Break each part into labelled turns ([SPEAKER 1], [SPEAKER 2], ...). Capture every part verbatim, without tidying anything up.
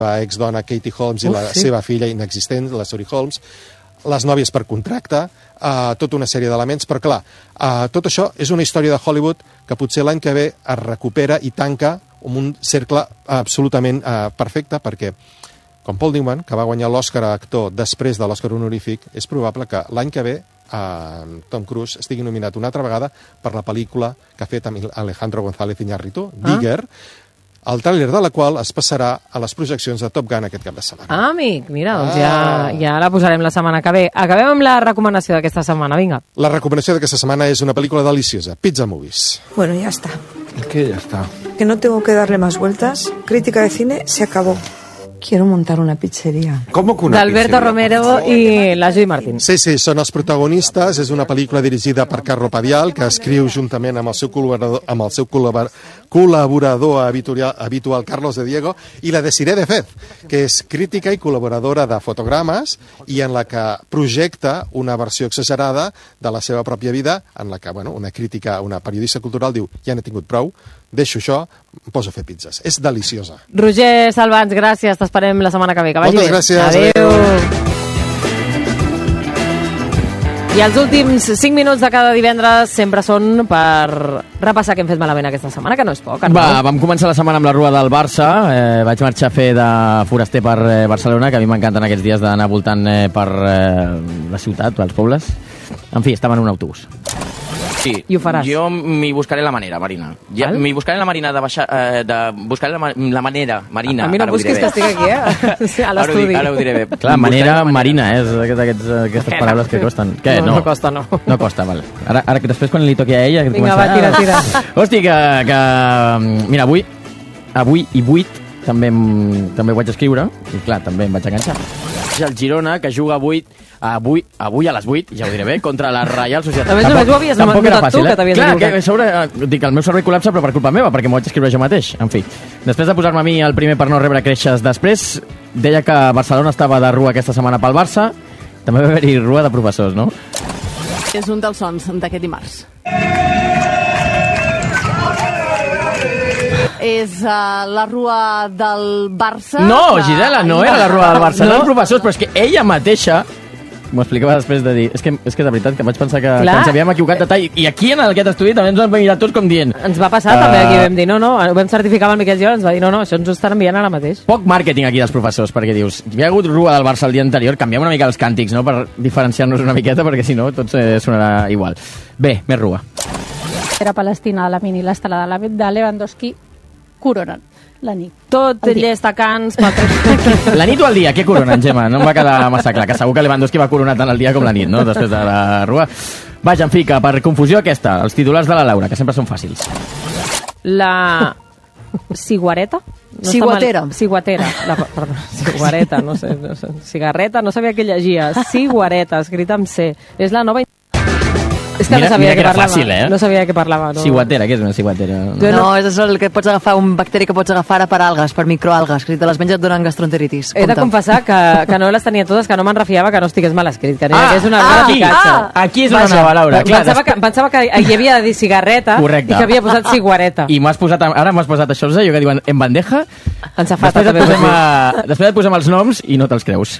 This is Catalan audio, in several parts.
[SPEAKER 1] exdona Katie Holmes i
[SPEAKER 2] Uf,
[SPEAKER 1] la
[SPEAKER 2] sí.
[SPEAKER 1] seva filla inexistent, la Suri Holmes, les nòvies per contracte, uh, tota una sèrie d'elements, però clar, uh, tot això és una història de Hollywood que potser l'any que ve es recupera i tanca amb un cercle absolutament uh, perfecte, perquè com Paul Newman, que va guanyar l'Oscar a actor després de l'Oscar honorífic, és probable que l'any que ve uh, Tom Cruise estigui nominat una altra vegada per la pel·lícula que ha fet amb Alejandro González Iñárritu, ah. Digger, el tràiler de la qual es passarà a les projeccions de Top Gun aquest cap de setmana.
[SPEAKER 2] Ah, amic, mira, doncs ja, ja la posarem la setmana que ve. Acabem amb la recomanació d'aquesta setmana, vinga.
[SPEAKER 1] La recomanació d'aquesta setmana és una pel·lícula deliciosa, Pizza Movies.
[SPEAKER 3] Bueno, ya está.
[SPEAKER 4] ¿Qué ya está?
[SPEAKER 3] Que no tengo que darle más vueltas. Crítica de cine se acabó. Quiero montar una pizzería.
[SPEAKER 4] ¿Cómo que una
[SPEAKER 2] D'Alberto
[SPEAKER 4] pizzería?
[SPEAKER 2] Romero i la Judy Martín.
[SPEAKER 1] Sí, sí, són els protagonistes. És una pel·lícula dirigida per Carlo Padial, que escriu juntament amb el seu col·laborador, amb el seu col·labor, col·laborador habitual, habitual Carlos de Diego, i la Desiree de Fez, que és crítica i col·laboradora de Fotogrames i en la que projecta una versió exagerada de la seva pròpia vida, en la que bueno, una crítica, una periodista cultural diu ja n'he tingut prou, deixo això, em poso a fer pizzas. És deliciosa.
[SPEAKER 2] Roger Salvans, gràcies, t'esperem la setmana que ve. Que vagi
[SPEAKER 1] Moltes
[SPEAKER 2] bé.
[SPEAKER 1] gràcies.
[SPEAKER 2] Adéu.
[SPEAKER 1] Adéu.
[SPEAKER 2] I els últims cinc minuts de cada divendres sempre són per repassar què hem fet malament aquesta setmana, que no és poc.
[SPEAKER 5] Va, vam començar la setmana amb la rua del Barça. Eh, vaig marxar a fer de foraster per eh, Barcelona, que a mi m'encanten aquests dies d'anar voltant eh, per eh, la ciutat, els pobles. En fi, estava en un autobús.
[SPEAKER 6] Sí,
[SPEAKER 2] I ho faràs.
[SPEAKER 6] jo m'hi buscaré la manera, Marina. Ja, m'hi buscaré la manera de baixar... Eh, de buscaré la, ma la manera, Marina.
[SPEAKER 2] A mi no
[SPEAKER 6] ara ho
[SPEAKER 2] busquis
[SPEAKER 6] diré
[SPEAKER 2] que estic aquí, eh? A
[SPEAKER 6] Ara ho,
[SPEAKER 2] l'estudi.
[SPEAKER 6] dic, ara ho diré bé.
[SPEAKER 5] Clar, manera,
[SPEAKER 6] Buscaré la
[SPEAKER 5] marina, eh? És aquests, aquests, aquestes paraules que costen. Què?
[SPEAKER 2] No, no costa, no.
[SPEAKER 5] No costa, val. Ara, ara que després quan li toqui a ella... Que
[SPEAKER 2] Vinga, va, tira, tira.
[SPEAKER 5] Hosti, que, que... Mira, avui, avui i vuit també, em- també ho vaig escriure, i clar, també em vaig enganxar. És el Girona, que juga avui, avui, avui a les vuit, ja ho diré bé, contra la Reial Societat.
[SPEAKER 2] A més, només ho havies
[SPEAKER 5] tampoc era
[SPEAKER 2] notat tu,
[SPEAKER 5] fàcil,
[SPEAKER 2] que
[SPEAKER 5] eh?
[SPEAKER 2] t'havies
[SPEAKER 5] Clar,
[SPEAKER 2] equivocat.
[SPEAKER 5] que a sobre, eh, dic, el meu cervell col·lapsa, però per culpa meva, perquè m'ho vaig escriure jo mateix. En fi, després de posar-me a mi el primer per no rebre creixes després, deia que Barcelona estava de rua aquesta setmana pel Barça, també va haver-hi rua de professors, no?
[SPEAKER 7] És un dels sons d'aquest dimarts. És uh, la rua del Barça.
[SPEAKER 5] No,
[SPEAKER 7] que-
[SPEAKER 5] Gisela, no era la rua del Barça, no eren professors, però és que ella mateixa m'ho explicava després de dir... És que, és que de veritat, que vaig pensar que, que
[SPEAKER 2] Clar.
[SPEAKER 5] ens havíem equivocat de tall. I aquí, en aquest estudi, també ens vam mirar tots com dient...
[SPEAKER 2] Ens va passar
[SPEAKER 5] Uh,
[SPEAKER 2] també aquí, vam dir, no, no, ho vam certificar amb el Miquel Giró, ens va dir, no, no, això ens ho estan enviant ara mateix.
[SPEAKER 5] Poc màrqueting aquí dels professors, perquè dius, hi ha hagut rua del Barça el dia anterior, canviem una mica els càntics, no?, per diferenciar-nos una miqueta, perquè si no, tot eh, sonarà igual. Bé, més rua.
[SPEAKER 8] Era Palestina, la mini, l'estelada de la- de Lewandowski coronen la nit.
[SPEAKER 2] Tot
[SPEAKER 8] El dia.
[SPEAKER 2] llest a Cans, patró...
[SPEAKER 5] La nit o el dia? Què coronen, Gemma? No em va quedar massa clar, que segur que Lewandowski va coronar tant el dia com la nit, no?, després de la rua. Vaja, en fi, que per confusió aquesta, els titulars de la Laura, que sempre són fàcils.
[SPEAKER 2] La... Ciguareta? No està
[SPEAKER 7] Ciguatera.
[SPEAKER 2] mal- Ciguatera. La, perdó, ciguareta, no sé, no sé. Cigarreta, no sabia què llegia. Ciguareta, escrita amb C. És la nova... És que
[SPEAKER 5] Mira-
[SPEAKER 2] no sabia
[SPEAKER 5] mira
[SPEAKER 2] què
[SPEAKER 5] que era
[SPEAKER 2] parlava.
[SPEAKER 5] fàcil, eh?
[SPEAKER 2] No sabia què parlava. No.
[SPEAKER 5] Ciguatera, què és una ciguatera?
[SPEAKER 2] Jo
[SPEAKER 9] No, és el que pots agafar, un bacteri que pots agafar ara per algues, per microalgues, que si te les menges et donen gastroenteritis.
[SPEAKER 2] He de
[SPEAKER 9] Compte.
[SPEAKER 2] confessar que, que no les tenia totes, que no me'n refiava que no estigués mal escrit, que,
[SPEAKER 5] Ah,
[SPEAKER 2] que és una
[SPEAKER 5] ah,
[SPEAKER 2] bona
[SPEAKER 5] aquí,
[SPEAKER 2] picatge.
[SPEAKER 5] ah, aquí és on anava, Laura. Clar,
[SPEAKER 2] pensava, que, pensava que hi havia de dir cigarreta
[SPEAKER 5] Correcte.
[SPEAKER 2] i que havia posat ciguareta.
[SPEAKER 5] I m'has posat, ara m'has posat això, allò que diuen en bandeja,
[SPEAKER 2] Ensafata,
[SPEAKER 5] després et,
[SPEAKER 2] també
[SPEAKER 5] posem
[SPEAKER 2] vols
[SPEAKER 5] a, després et posem els noms i no te'ls creus.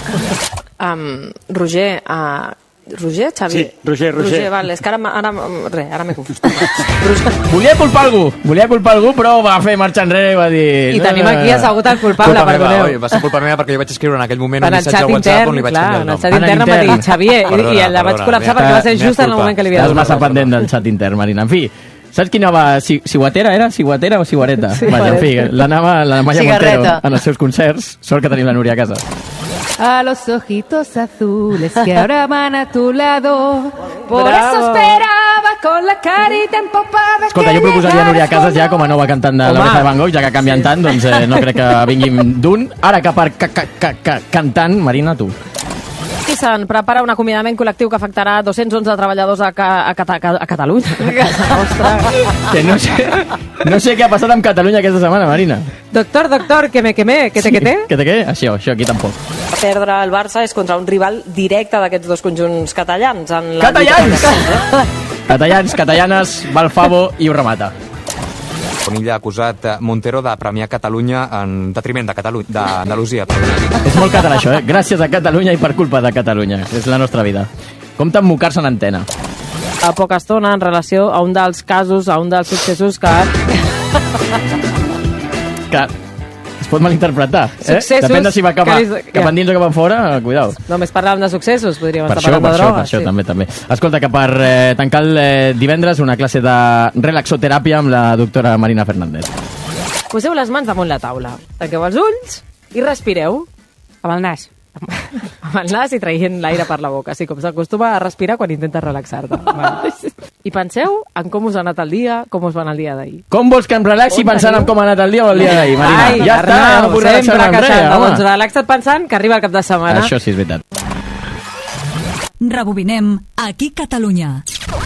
[SPEAKER 2] Um, Roger, uh, Roger, Xavi?
[SPEAKER 10] Sí, Roger, Roger.
[SPEAKER 2] Roger, vale, és que ara, m'ha- ara, re, ara m'he confós.
[SPEAKER 5] Volia culpar algú, volia culpar algú, però va fer marxa enrere i va dir...
[SPEAKER 2] I tenim aquí assegut el culpable,
[SPEAKER 10] Culpa meva,
[SPEAKER 2] perdoneu.
[SPEAKER 10] oi, va ser culpa meva perquè jo vaig escriure en aquell moment
[SPEAKER 2] En
[SPEAKER 10] un
[SPEAKER 2] el
[SPEAKER 10] missatge
[SPEAKER 2] xat
[SPEAKER 10] a WhatsApp
[SPEAKER 2] intern,
[SPEAKER 10] on li vaig
[SPEAKER 2] clar,
[SPEAKER 10] canviar
[SPEAKER 2] en
[SPEAKER 10] el
[SPEAKER 2] el
[SPEAKER 10] nom.
[SPEAKER 2] xat intern em va dir Xavier, i,
[SPEAKER 10] Perdona,
[SPEAKER 2] i la vaig
[SPEAKER 10] perdona,
[SPEAKER 2] col·lapsar
[SPEAKER 10] mea-
[SPEAKER 2] perquè va ser
[SPEAKER 10] mea
[SPEAKER 2] just en el
[SPEAKER 10] culpa.
[SPEAKER 2] moment que li havia
[SPEAKER 5] Estàs
[SPEAKER 2] de
[SPEAKER 5] massa pendent del xat intern, Marina. En fi, saps quina va... Si, ciguatera era? Ciguatera o ciguareta?
[SPEAKER 2] Sí,
[SPEAKER 5] Vaja, en fi,
[SPEAKER 2] parece.
[SPEAKER 5] l'anava la Maya
[SPEAKER 9] Cigarreta.
[SPEAKER 5] Montero en els seus concerts. Sort que tenim la Núria a casa.
[SPEAKER 8] A los ojitos azules que ahora van a tu lado. Por
[SPEAKER 2] Bravo.
[SPEAKER 8] eso esperaba con la carita empapada.
[SPEAKER 5] Escolta,
[SPEAKER 8] que
[SPEAKER 5] jo proposaria a Núria
[SPEAKER 8] llegaras
[SPEAKER 5] Casas ja com a nova cantant de
[SPEAKER 2] Home.
[SPEAKER 5] l'Oreja de Van Gogh, ja que canvien tant, doncs eh, no crec que vinguin d'un. Ara que per ca, ca, ca, ca, cantant, Marina, tu.
[SPEAKER 2] Nissan prepara un acomiadament col·lectiu que afectarà dos-cents onze treballadors a, ca, a, Cata, a Catalunya. A casa nostra.
[SPEAKER 5] Que no sé, no sé què ha passat amb Catalunya aquesta setmana, Marina.
[SPEAKER 2] Doctor, doctor, que me quemé, que te que te.
[SPEAKER 5] Que te què? Això, això aquí tampoc.
[SPEAKER 2] Perdre el Barça és contra un rival directe d'aquests dos conjunts catalans. En la
[SPEAKER 5] Catallans! Catallans, catallanes, Balfavo i ho remata.
[SPEAKER 10] Bonilla ha acusat Montero de premiar Catalunya en detriment de Catalunya, d'Andalusia.
[SPEAKER 5] És molt català això, eh? Gràcies a Catalunya i per culpa de Catalunya. És la nostra vida. Compte amb mocar-se en antena.
[SPEAKER 2] A poca estona, en relació a un dels casos, a un dels successos que...
[SPEAKER 5] que es pot malinterpretar. Eh?
[SPEAKER 2] Successos...
[SPEAKER 5] Depèn de si va cap, a,
[SPEAKER 2] que...
[SPEAKER 5] cap endins o cap enfora, cuidao.
[SPEAKER 2] Només parlàvem de successos, podríem
[SPEAKER 5] per
[SPEAKER 2] estar
[SPEAKER 5] això,
[SPEAKER 2] parlant
[SPEAKER 5] per
[SPEAKER 2] de
[SPEAKER 5] això,
[SPEAKER 2] drogues.
[SPEAKER 5] per això,
[SPEAKER 2] sí.
[SPEAKER 5] també, també. Escolta, que per eh, tancar el eh, divendres una classe de relaxoteràpia amb la doctora Marina Fernández.
[SPEAKER 2] Poseu les mans damunt la taula, tanqueu els ulls i respireu. Amb el nas. Amb el nas i traient l'aire per la boca, així com s'acostuma a respirar quan intentes relaxar-te. I penseu en com us ha anat el dia, com us va anar el dia d'ahir.
[SPEAKER 5] Com vols que em relaxi
[SPEAKER 2] On
[SPEAKER 5] pensant
[SPEAKER 2] teniu?
[SPEAKER 5] en com ha anat el dia o el dia d'ahir, Marina?
[SPEAKER 2] Ai,
[SPEAKER 5] ja està, ja no puc relaxar-me amb res, home.
[SPEAKER 2] Doncs relaxa't pensant que arriba el cap de setmana.
[SPEAKER 5] Això sí és veritat.
[SPEAKER 4] Rebobinem aquí Catalunya.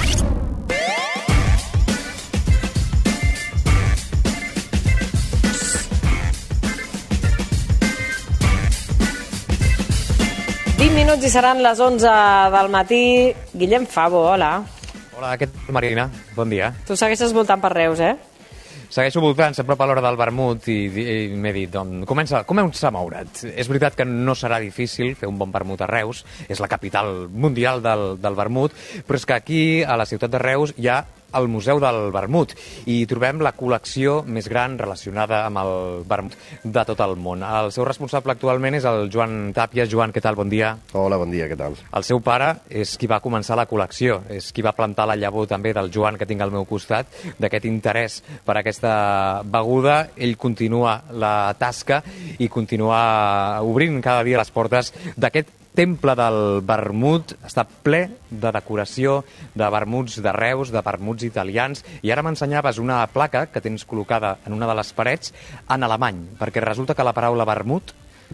[SPEAKER 2] vint minuts i seran les onze del matí. Guillem Favo, hola.
[SPEAKER 10] Hola, què tal, Marina? Bon dia.
[SPEAKER 2] Tu segueixes voltant per Reus, eh?
[SPEAKER 10] Segueixo voltant, s'apropa l'hora del vermut i, i m'he dit, doncs, comença, comença a moure't. És veritat que no serà difícil fer un bon vermut a Reus, és la capital mundial del, del vermut, però és que aquí, a la ciutat de Reus, hi ha el Museu del Vermut i trobem la col·lecció més gran relacionada amb el vermut de tot el món. El seu responsable actualment és el Joan Tàpies. Joan, què tal? Bon dia.
[SPEAKER 11] Hola, bon dia, què tal?
[SPEAKER 10] El seu pare és qui va començar la col·lecció, és qui va plantar la llavor també del Joan que tinc al meu costat, d'aquest interès per aquesta beguda. Ell continua la tasca i continua obrint cada dia les portes d'aquest temple del vermut. Està ple de decoració, de vermuts de Reus, de vermuts italians, i ara m'ensenyaves una placa que tens col·locada en una de les parets en alemany, perquè resulta que la paraula vermut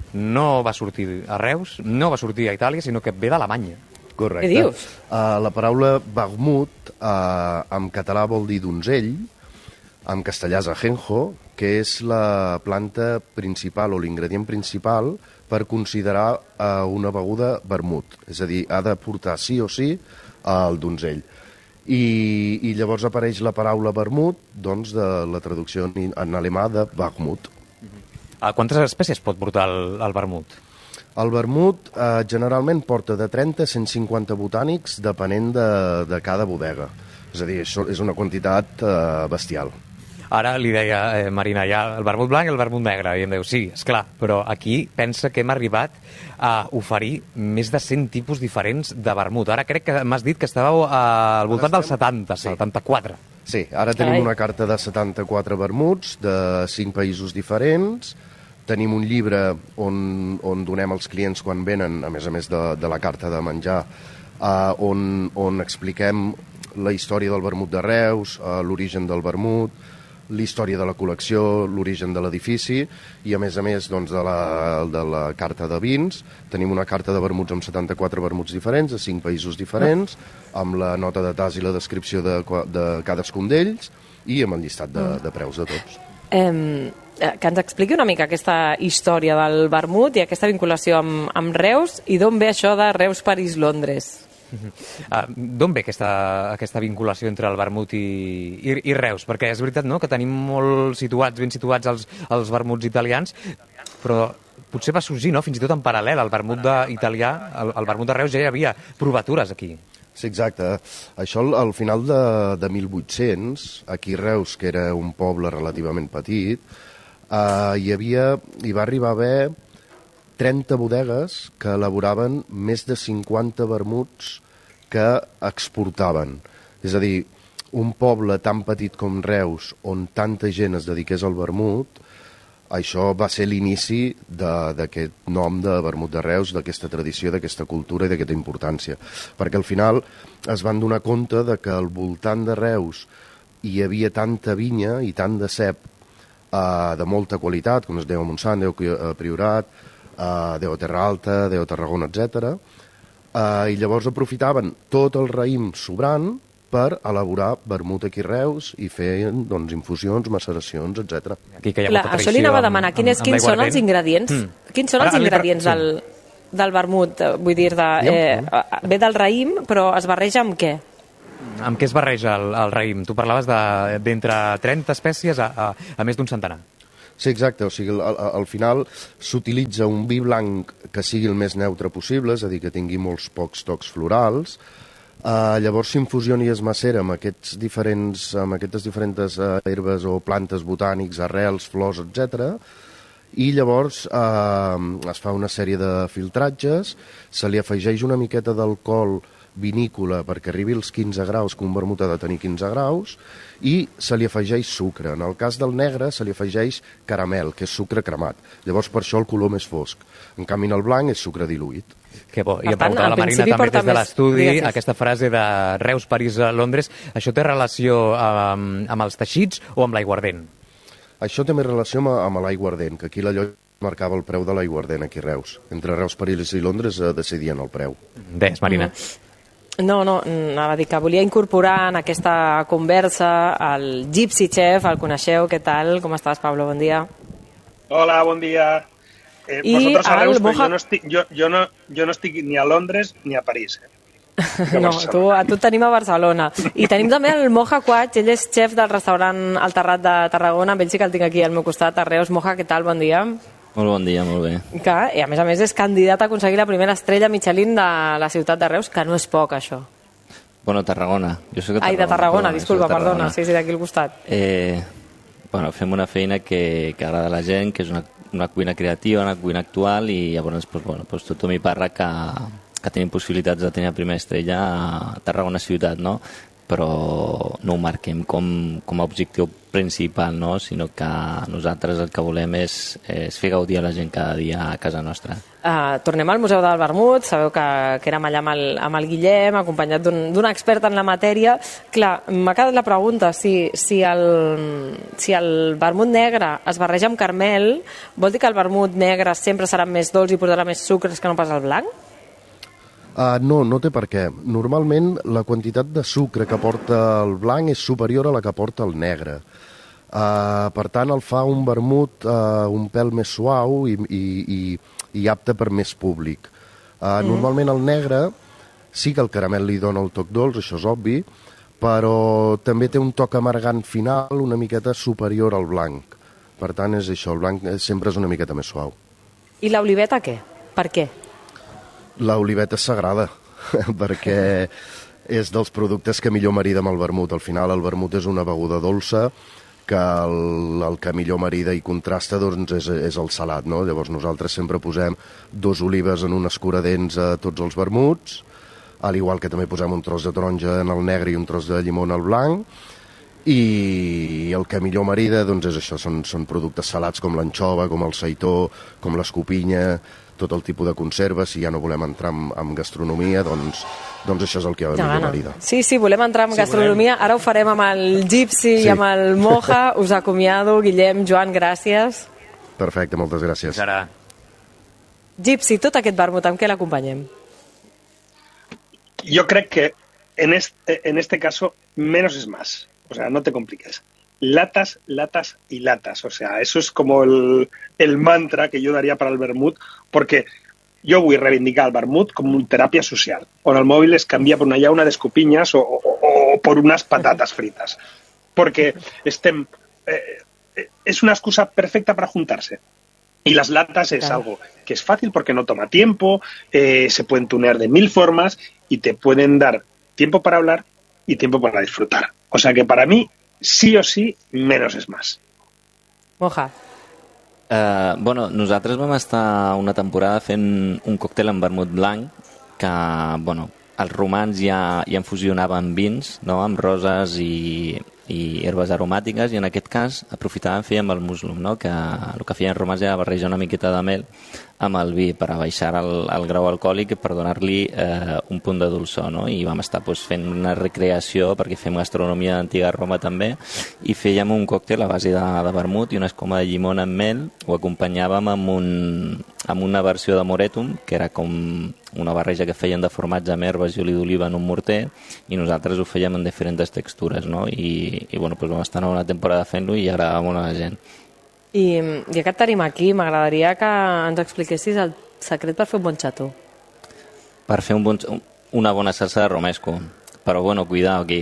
[SPEAKER 10] no va sortir a Reus, no va sortir a Itàlia, sinó que ve d'Alemanya.
[SPEAKER 11] Correcte.
[SPEAKER 2] Què dius?
[SPEAKER 11] Uh, la paraula vermut uh, en català vol dir donzell, en castellà és ajenjo, que és la planta principal o l'ingredient principal per considerar uh, una beguda vermut. És a dir, ha de portar sí o sí el donzell. I, i llavors apareix la paraula vermut, doncs, de la traducció en, en alemà de vermut.
[SPEAKER 10] Uh, quantes espècies pot portar el, el vermut?
[SPEAKER 11] El vermut eh, generalment porta de trenta a cent cinquanta botànics depenent de, de cada bodega. És a dir, això és una quantitat eh, bestial.
[SPEAKER 10] Ara li deia, eh, Marina, hi ha el vermut blanc i el vermut negre, i em diu, sí, esclar, però aquí pensa que hem arribat a oferir més de cent tipus diferents de vermut. Ara crec que m'has dit que estàveu al voltant dels setanta, sí. setanta-quatre.
[SPEAKER 11] Sí, ara tenim
[SPEAKER 2] Carai.
[SPEAKER 11] una carta de setanta-quatre vermuts de cinc països diferents. Tenim un llibre on, on donem als clients quan venen, a més a més de, de la carta de menjar, uh, on, on expliquem la història del vermut de Reus, uh, l'origen del vermut, la història de la col·lecció, l'origen de l'edifici, i a més a més doncs, de, la, de la carta de vins. Tenim una carta de vermuts amb setanta-quatre vermuts diferents, de cinc països diferents, amb la nota de tas i la descripció de, de cadascun d'ells, i amb el llistat de, de preus de tots.
[SPEAKER 2] Eh, que ens expliqui una mica aquesta història del vermut i aquesta vinculació amb, amb Reus, i d'on ve això de Reus, París, Londres.
[SPEAKER 10] Uh, d'on ve aquesta, aquesta vinculació entre el vermut i, i, i Reus? Perquè és veritat, no?, que tenim molt situats, ben situats els, els vermuts italians, però potser va sorgir, no?, fins i tot en paral·lel al vermut de, italià, el, el vermut de Reus ja hi havia provatures aquí.
[SPEAKER 11] Sí, exacte. Això al, al final de, de mil vuit-cents, aquí a Reus, que era un poble relativament petit, uh, hi havia, hi va arribar a haver trenta bodegues que elaboraven més de cinquanta vermuts que exportaven. És a dir, un poble tan petit com Reus, on tanta gent es dediqués al vermut, això va ser l'inici d'aquest nom de vermut de Reus, d'aquesta tradició, d'aquesta cultura i d'aquesta importància. Perquè al final es van donar compte de que al voltant de Reus hi havia tanta vinya i tant de cep eh, de molta qualitat, com es diu a Montsant, diu a Priorat, Uh, Déu Terra Alta, Déu Tarragona, etcètera. Uh, I llavors aprofitaven tot el raïm sobrant per elaborar vermut aquí a Reus i fer doncs, infusions, maceracions, etcètera.
[SPEAKER 10] Aquí que hi ha
[SPEAKER 2] Clar, això li anava a demanar. Quin és, quins són els ingredients? Mm. Quins són els ingredients del, del vermut? Vull dir, de, eh, ve del raïm, però es barreja amb què?
[SPEAKER 10] Amb què es barreja el, el raïm? Tu parlaves d'entre de, trenta espècies a, a, a més d'un centenar.
[SPEAKER 11] Sí, exacte. O sigui, al, al final s'utilitza un vi blanc que sigui el més neutre possible, és a dir, que tingui molts pocs tocs florals. Uh, llavors s'infusiona i es macera amb, aquests diferents, amb aquestes diferents uh, herbes o plantes botànics, arrels, flors, etcètera. I llavors uh, es fa una sèrie de filtratges, se li afegeix una miqueta d'alcohol vinícola perquè arribi als quinze graus, que un vermut ha de tenir quinze graus, i se li afegeix sucre. En el cas del negre se li afegeix caramel, que és sucre cremat. Llavors per això el color més fosc. En canvi en el blanc és sucre diluït.
[SPEAKER 10] Que bo. I em preguntava la Marina també des de l'estudi, aquesta frase de Reus, París, Londres, això té relació amb, amb els teixits o amb l'aiguardent?
[SPEAKER 11] Això té més relació amb, amb l'aiguardent, que aquí la Lloll marcava el preu de l'aiguardent aquí a Reus. Entre Reus, París i Londres eh, decidien el preu.
[SPEAKER 10] Des, Marina.
[SPEAKER 2] Mm. No, no, anava a dir que volia incorporar en aquesta conversa el Gypsy Chef, el coneixeu, què tal? Com estàs, Pablo? Bon dia.
[SPEAKER 12] Hola, bon dia. Eh,
[SPEAKER 2] I
[SPEAKER 12] vosotros a Reus,
[SPEAKER 2] Moja...
[SPEAKER 12] però jo no, estic, jo, jo, no, jo no estic ni a Londres ni a París. Eh?
[SPEAKER 2] No, tu, a tu et tenim a Barcelona. I tenim també el Moja Quach, ell és xef del restaurant El Terrat de Tarragona, amb ell sí que el tinc aquí al meu costat, a Reus. Moja, què tal? Bon dia.
[SPEAKER 13] Molt bon dia, molt bé.
[SPEAKER 2] Que, i a més a més és candidat a aconseguir la primera estrella Michelin de la ciutat de Reus, que no és poc, això.
[SPEAKER 13] Bueno, Tarragona. Jo soc de Tarragona.
[SPEAKER 2] Ai, de Tarragona,
[SPEAKER 13] perdona,
[SPEAKER 2] disculpa,
[SPEAKER 13] de Tarragona.
[SPEAKER 2] perdona, sí, sí, d'aquí al costat.
[SPEAKER 13] Eh, bueno, fem una feina que, que agrada a la gent, que és una, una cuina creativa, una cuina actual, i llavors pues, bueno, pues, tothom hi parla que, que tenim possibilitats de tenir la primera estrella a Tarragona ciutat, no? Però no ho marquem com, com a objectiu principal, no? Sinó que nosaltres el que volem és, és fer gaudir a la gent cada dia a casa nostra.
[SPEAKER 2] Uh, tornem al Museu del Vermut, sabeu que, que érem allà amb el, amb el Guillem, acompanyat d'un expert en la matèria. Clar, m'ha quedat la pregunta, si, si, el, si el vermut negre es barreja amb carmel, vol dir que el vermut negre sempre serà més dolç i portarà més sucres que no pas el blanc?
[SPEAKER 11] Uh, no, no té per què. Normalment la quantitat de sucre que porta el blanc és superior a la que porta el negre. Uh, per tant, el fa un vermut uh, un pèl més suau i, i, i, i apte per més públic. Uh, mm. Normalment el negre sí que el caramel li dona el toc dolç, això és obvi, però també té un toc amargant final una miqueta superior al blanc. Per tant, és això, el blanc sempre és una miqueta més suau.
[SPEAKER 2] I l'oliveta què? Per què?
[SPEAKER 11] L'oliveta és sagrada, perquè és dels productes que millor marida amb el vermut. Al final el vermut és una beguda dolça que el, el que millor marida i contrasta doncs, és, és el salat, no? Llavors nosaltres sempre posem dos olives en un escuradents a tots els vermuts, al igual que també posem un tros de taronja en el negre i un tros de llimó en el blanc, i el que millor marida doncs, és això, són, són productes salats com l'anxova, com el seitó, com l'escopinya, tot el tipus de conserva. Si ja no volem entrar en, en gastronomia, doncs, doncs això és el que ja millor marida.
[SPEAKER 2] Sí, sí, volem entrar en
[SPEAKER 11] sí,
[SPEAKER 2] gastronomia. Volem. Ara ho farem amb el Gypsy sí. i amb el Moja. Us acomiado. Guillem, Joan, gràcies.
[SPEAKER 11] Perfecte, moltes gràcies.
[SPEAKER 10] Ara.
[SPEAKER 2] Gypsy, tot aquest vermut, amb què l'acompanyem?
[SPEAKER 12] Jo crec que en este, en este caso menos es más. O sea, no te compliques. Latas, latas y latas. O sea, eso es como el, el mantra que yo daría para el vermut, porque jo vull reivindicar el vermut com una teràpia social, on el mòbil es canvia per una llauna d'escopinyes o, o, o per unas patatas fritas. Porque estem, eh, es una excusa perfecta para juntarse. Y las latas es claro. algo que es fácil porque no toma tiempo, eh, se pueden tunear de mil formas y te pueden dar tiempo para hablar y tiempo para disfrutar. O sea que para mí, sí o sí, menos es más.
[SPEAKER 2] Moja.
[SPEAKER 13] Uh, bueno, nosaltres vam estar una temporada fent un còctel amb vermut blanc que, bueno, els romans ja, ja en fusionaven vins, no?, amb roses i, i herbes aromàtiques, i en aquest cas aprofitàvem fer amb el muslum, no?, que el que feien els romans era barrejar una miqueta de mel amb el vi per abaixar el, el grau alcohòlic i per donar-li eh, un punt de dolçor, no? I vam estar pues, fent una recreació, perquè fem gastronomia d'antiga Roma també, i fèiem un còctel a base de, de vermut i una escoma de llimona amb mel. Ho acompanyàvem amb, un, amb una versió de moretum, que era com una barreja que feien de formatge amb herbes i oli d'oliva en un morter, i nosaltres ho fèiem en diferents textures, no? I, i bueno, pues vam estar una temporada fent-lo i agradava molt a la gent.
[SPEAKER 2] I ja que et tenim aquí, m'agradaria que ens expliquessis el secret per fer un bon xató.
[SPEAKER 13] Per fer un bon, una bona salsa de romesco. però bueno, cuidao aquí,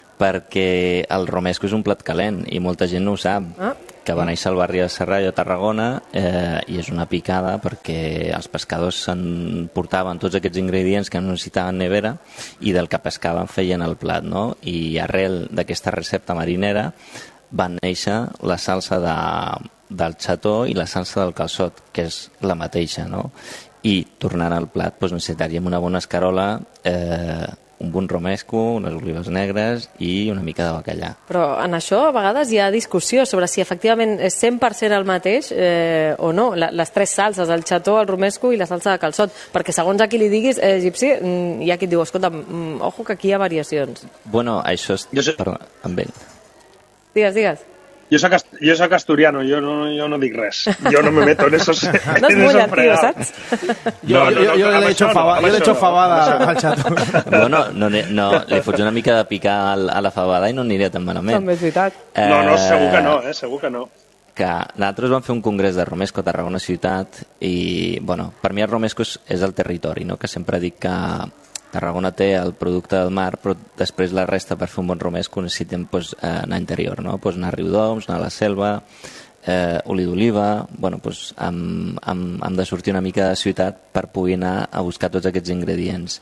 [SPEAKER 13] perquè el romesco és un plat calent i molta gent no ho sap, ah. que va néixer al barri de Serrallo, a Tarragona, eh, i és una picada perquè els pescadors s'emportaven tots aquests ingredients que no necessitaven nevera i del que pescaven feien el plat, no? I arrel d'aquesta recepta marinera van néixer la salsa de, del xató i la salsa del calçot, que és la mateixa, no? I tornant al plat doncs necessitaríem una bona escarola, eh, un bon romesco, unes olives negres i una mica de bacallà.
[SPEAKER 2] Però en això a vegades hi ha discussió sobre si efectivament és cent per cent el mateix eh, o no, la, les tres salses, el xató, el romesco i la salsa de calçot, perquè segons a qui li diguis, eh, Gypsy, hi ha qui et diu, escolta, mm, ojo que aquí hi ha variacions.
[SPEAKER 13] Bueno, això és...
[SPEAKER 12] Jo sé...
[SPEAKER 13] Perdó, amb ell.
[SPEAKER 2] Digues, digues.
[SPEAKER 12] Jo soc, jo soc asturiano, jo no, jo no dic res. Jo no me meto en esos
[SPEAKER 2] No es mullat, tio, saps?
[SPEAKER 12] No, no, no,
[SPEAKER 14] jo le he hecho fabada, jo le he hecho fabada al xato.
[SPEAKER 13] Bueno, no, no, li fots una mica de picar a la fabada i no aniria tan malament.
[SPEAKER 2] També és veritat.
[SPEAKER 13] Eh,
[SPEAKER 12] No, no, segur que no, eh, segur que no.
[SPEAKER 13] Que nosaltres vam fer un congrés de Romesco a Tarragona ciutat i, bueno, per mi el Romesco és, és el territori, no? Que sempre dic que Tarragona té el producte del mar, però després la resta per fer un bon romesco necessitem pues, eh, anar a interior, no? Pues anar a Riudoms, anar a la selva, eh, oli d'oliva... Bueno, pues, hem, hem, hem de sortir una mica de ciutat per poder anar a buscar tots aquests ingredients.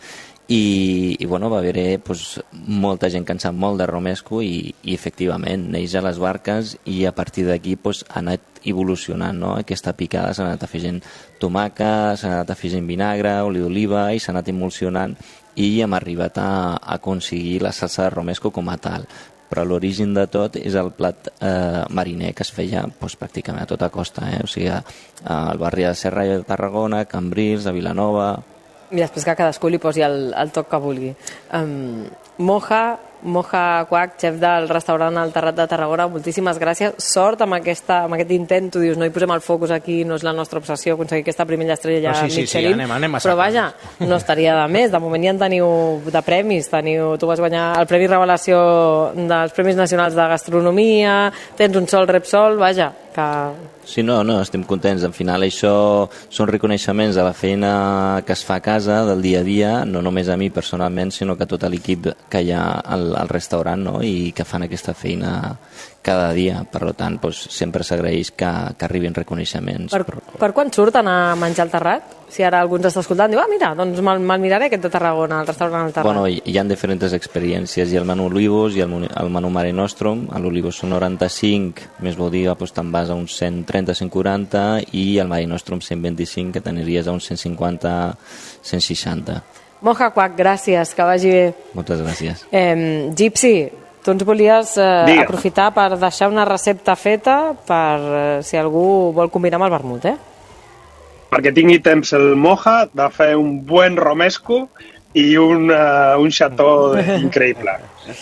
[SPEAKER 13] I, i bueno, va haver pues, molta gent que en sap molt de romesco i, i efectivament neix a les barques i a partir d'aquí pues, ha anat evolucionant, no? Aquesta picada s'ha anat afegint tomàquet, s'ha anat afegint vinagre, oli d'oliva i s'ha anat emulsionant i hem arribat a, a aconseguir la salsa de romesco com a tal. Però l'origen de tot és el plat eh, mariner que es feia pues, pràcticament a tota costa, eh? O sigui, al barri de Serrallo de Tarragona, Cambrils, a Vilanova...
[SPEAKER 2] I després que cadascú li posi el, el toc que vulgui. Um, Moja, Moja Quack, xef del restaurant El Terrat de Tarragona, moltíssimes gràcies. Sort amb, aquesta, amb aquest intent. Tu dius, no hi posem el focus aquí, no és la nostra obsessió aconseguir aquesta primera estrella ja
[SPEAKER 14] no, sí, sí,
[SPEAKER 2] Michelin.
[SPEAKER 14] Sí, anem, anem a
[SPEAKER 2] però vaja, no estaria de més. De moment ja en teniu de premis. Teniu, tu vas guanyar el Premi Revelació dels Premis Nacionals de Gastronomia, tens un sol Repsol, vaja, que...
[SPEAKER 13] Sí, no, no, estem contents. Al final això són reconeixements de la feina que es fa a casa, del dia a dia, no només a mi personalment, sinó que tot l'equip que hi ha al, al restaurant, no? I que fan aquesta feina cada dia. Per tant, doncs, sempre s'agraeix que, que arribin reconeixements.
[SPEAKER 2] Per, per quan surten a menjar al Terrat? Si ara algú ens està escoltant, diu, ah, mira, doncs me'l me miraré aquest de Tarragona, el restaurant al Terrat.
[SPEAKER 13] Bueno, hi, hi ha diferents experiències. Hi ha el menú Olivos, hi ha el, el menú Mare Nostrum. A l'Olivos són noranta-cinc, més vol dir, doncs, te'n vas a uns cent trenta a cent quaranta, i el Mare Nostrum cent vint-i-cinc, que t'aniries a uns cent cinquanta a cent seixanta.
[SPEAKER 2] Moja Quack, gràcies, que vagi bé.
[SPEAKER 13] Moltes gràcies.
[SPEAKER 2] Eh, Gypsy, tu ens volies eh, aprofitar per deixar una recepta feta per eh, si algú vol combinar amb el vermut, eh?
[SPEAKER 12] Perquè tingui temps el Moja de fer un buen romesco i un, uh, un xató increïble.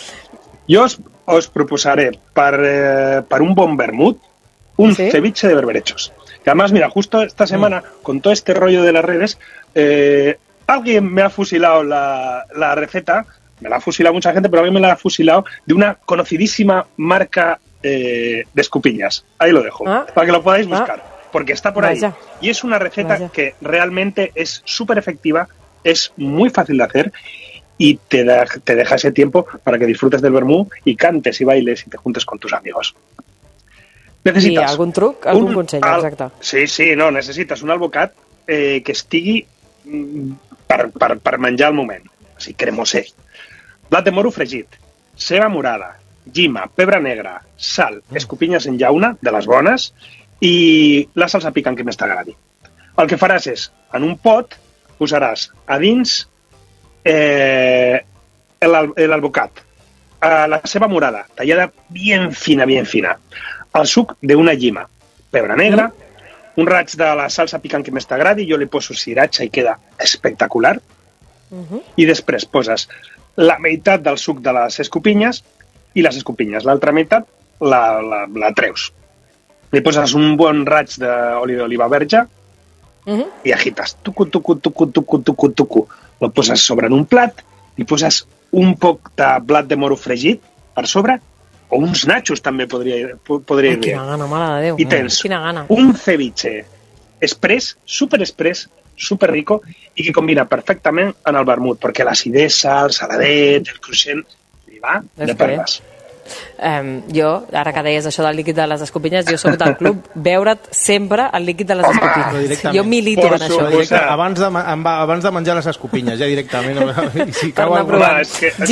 [SPEAKER 12] Jo os, os proposaré per, eh, per un bon vermut un ¿Sí? ceviche de berberechos. Que además, mira, justo esta semana, mm. con todo este rollo de las redes, eh, alguien me ha fusilado la, la receta, me la ha fusilado mucha gente, pero alguien me la ha fusilado de una conocidísima marca eh, de escupillas. Ahí lo dejo, ah. para que lo podáis buscar. Ah. Porque está por Vaya. ahí. Y es una receta Vaya. que realmente es súper efectiva, es muy fácil de hacer y te, da, te deja ese tiempo para que disfrutes del vermú y cantes y bailes y te juntes con tus amigos. Necessites...
[SPEAKER 2] I algun truc, algun un, consell, al... exacte.
[SPEAKER 12] Sí, sí, no, necessites un albocat eh, que estigui per, per, per menjar al moment. O sigui, cremoser. Blat de moro fregit, ceba morada, llima, pebre negra, sal, escopinyes en llauna, de les bones, i la salsa picant que més t'agradi. El que faràs és, en un pot, posaràs a dins eh, l'albocat, la ceba morada, tallada bien fina, bien fina, el suc d'una llima, pebre negre, un raig de la salsa picant que més t'agradi, jo li poso ciratxa i queda espectacular, uh-huh. i després poses la meitat del suc de les escopinyes i les escopinyes, l'altra meitat la, la, la treus. Li poses un bon raig d'oli d'oliva verge uh-huh. i agites. Tucu, tucu, tucu, tucu, tucu, tucu. Lo poses sobre en un plat, li poses un poc de blat de moro fregit per sobre, o uns nachos també podria, podria ir bé.
[SPEAKER 2] Quina gana, mare de Déu.
[SPEAKER 12] I tens
[SPEAKER 2] Quina gana.
[SPEAKER 12] un ceviche express, super express, súper rico y que combina perfectament en el vermut, perquè l'acidesa, el saladet, el cruixent, li va de perles.
[SPEAKER 2] Um, jo, ara que deies això del líquid de les escopinyes, jo soc del club veure't sempre el líquid de les escopinyes. Jo milito en això.
[SPEAKER 14] Directe, abans, de, abans de menjar les escopinyes, ja directament. Si cau
[SPEAKER 12] per provar, és que,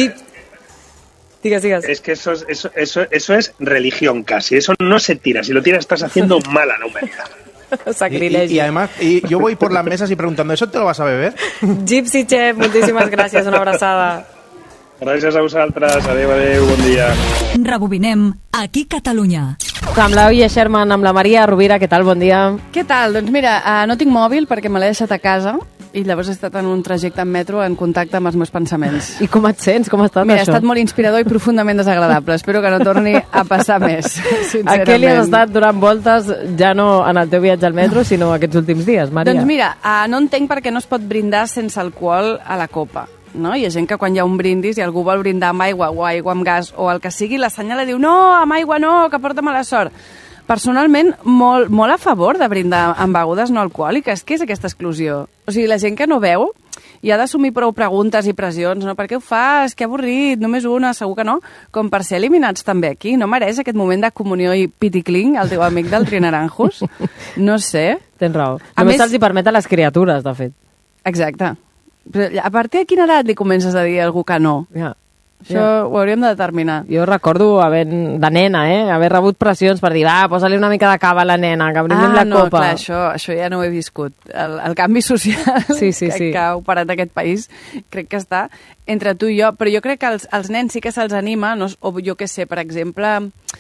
[SPEAKER 2] Digas, digas.
[SPEAKER 12] Es que eso, eso, eso, eso es religión casi. Eso no se tira. Si lo tiras estás haciendo mal a la humanidad.
[SPEAKER 2] Sacrilegio.
[SPEAKER 14] Y, y, y además, y yo voy por las mesas y preguntando, ¿eso te lo vas a beber?
[SPEAKER 2] Gypsy Chef, moltíssimes gràcies, una abraçada.
[SPEAKER 12] Gràcies a vosaltres, adeu, adeu, bon dia.
[SPEAKER 4] Rebobinem, aquí Catalunya.
[SPEAKER 2] Amb la Oia Sherman, amb la Maria Rovira, què tal? Bon dia.
[SPEAKER 15] Què tal? Doncs mira, uh, no tinc mòbil perquè me l'he deixat a casa i llavors he estat en un trajecte en metro en contacte amb els meus pensaments.
[SPEAKER 2] I com et sents? Com ha estat
[SPEAKER 15] mira,
[SPEAKER 2] això?
[SPEAKER 15] Ha estat molt inspirador i profundament desagradable. Espero que no torni a passar més, sincerament.
[SPEAKER 2] A què li has estat donant voltes, ja no en el teu viatge al metro, sinó aquests últims dies, Maria?
[SPEAKER 15] Doncs mira, uh, no entenc per què no es pot brindar sense alcohol a la copa. No? Hi ha gent que quan hi ha un brindis i algú vol brindar amb aigua o aigua amb gas o el que sigui, l'assenyala i diu no, amb aigua no, que porta mala sort. Personalment, molt, molt a favor de brindar amb begudes no alcohòliques. Què és aquesta exclusió? O sigui, la gent que no beu i ha d'assumir prou preguntes i pressions, no? Per què ho fas? Que avorrit, només una, segur que no. Com per ser eliminats també aquí. No mereix aquest moment de comunió i piticling, el teu amic del Trinaranjos? No sé.
[SPEAKER 2] Tens raó. Només se'ls hi permet a les criatures, de fet.
[SPEAKER 15] Exacte. Però a partir de quina edat li comences a dir a algú que no?
[SPEAKER 2] Ja.
[SPEAKER 15] Això ja. Ho hauríem de determinar.
[SPEAKER 2] Jo recordo, haver, de nena, eh, haver rebut pressions per dir, va, posa-li una mica de cava a la nena, que brindem
[SPEAKER 15] ah,
[SPEAKER 2] la
[SPEAKER 15] no,
[SPEAKER 2] copa.
[SPEAKER 15] Clar, això, això ja no ho he viscut. El, el canvi social
[SPEAKER 2] sí, sí, sí.
[SPEAKER 15] que, que ha operat aquest país crec que està entre tu i jo, però jo crec que els, els nens sí que se'ls anima, no, o jo què sé, per exemple,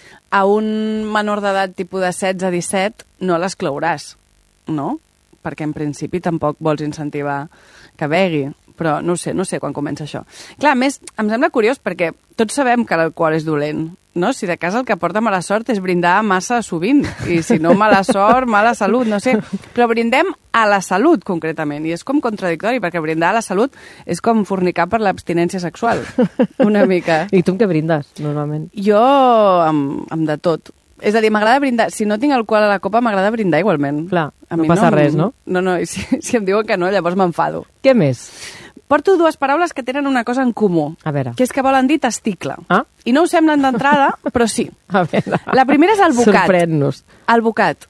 [SPEAKER 15] a un menor d'edat tipus de setze a disset no l'esclouràs, no? Perquè en principi tampoc vols incentivar que begui. Però no sé, no sé quan comença això. Clar, a més, em sembla curiós perquè tots sabem que l'alcohol és dolent, no? Si de casa el que porta mala sort és brindar massa sovint, i si no mala sort, mala salut, no sé. Però brindem a la salut, concretament, i és com contradictori, perquè brindar a la salut és com fornicar per l'abstinència sexual, una mica.
[SPEAKER 2] I tu amb què brindes, normalment?
[SPEAKER 15] Jo amb, amb de tot. És a dir, m'agrada brindar. Si no tinc alcohol a la copa, m'agrada brindar igualment.
[SPEAKER 2] Clar,
[SPEAKER 15] a
[SPEAKER 2] no
[SPEAKER 15] mi
[SPEAKER 2] passa
[SPEAKER 15] no,
[SPEAKER 2] res, no?
[SPEAKER 15] No, no, si, si em diuen que no, llavors m'enfado.
[SPEAKER 2] Què més?
[SPEAKER 15] Porto dues paraules que tenen una cosa en comú.
[SPEAKER 2] A veure.
[SPEAKER 15] Que és que volen dir testicle.
[SPEAKER 2] Ah?
[SPEAKER 15] I no ho semblen d'entrada, però sí.
[SPEAKER 2] A veure.
[SPEAKER 15] La primera és el bocat.
[SPEAKER 2] Sorprèn-nos.
[SPEAKER 15] El bocat.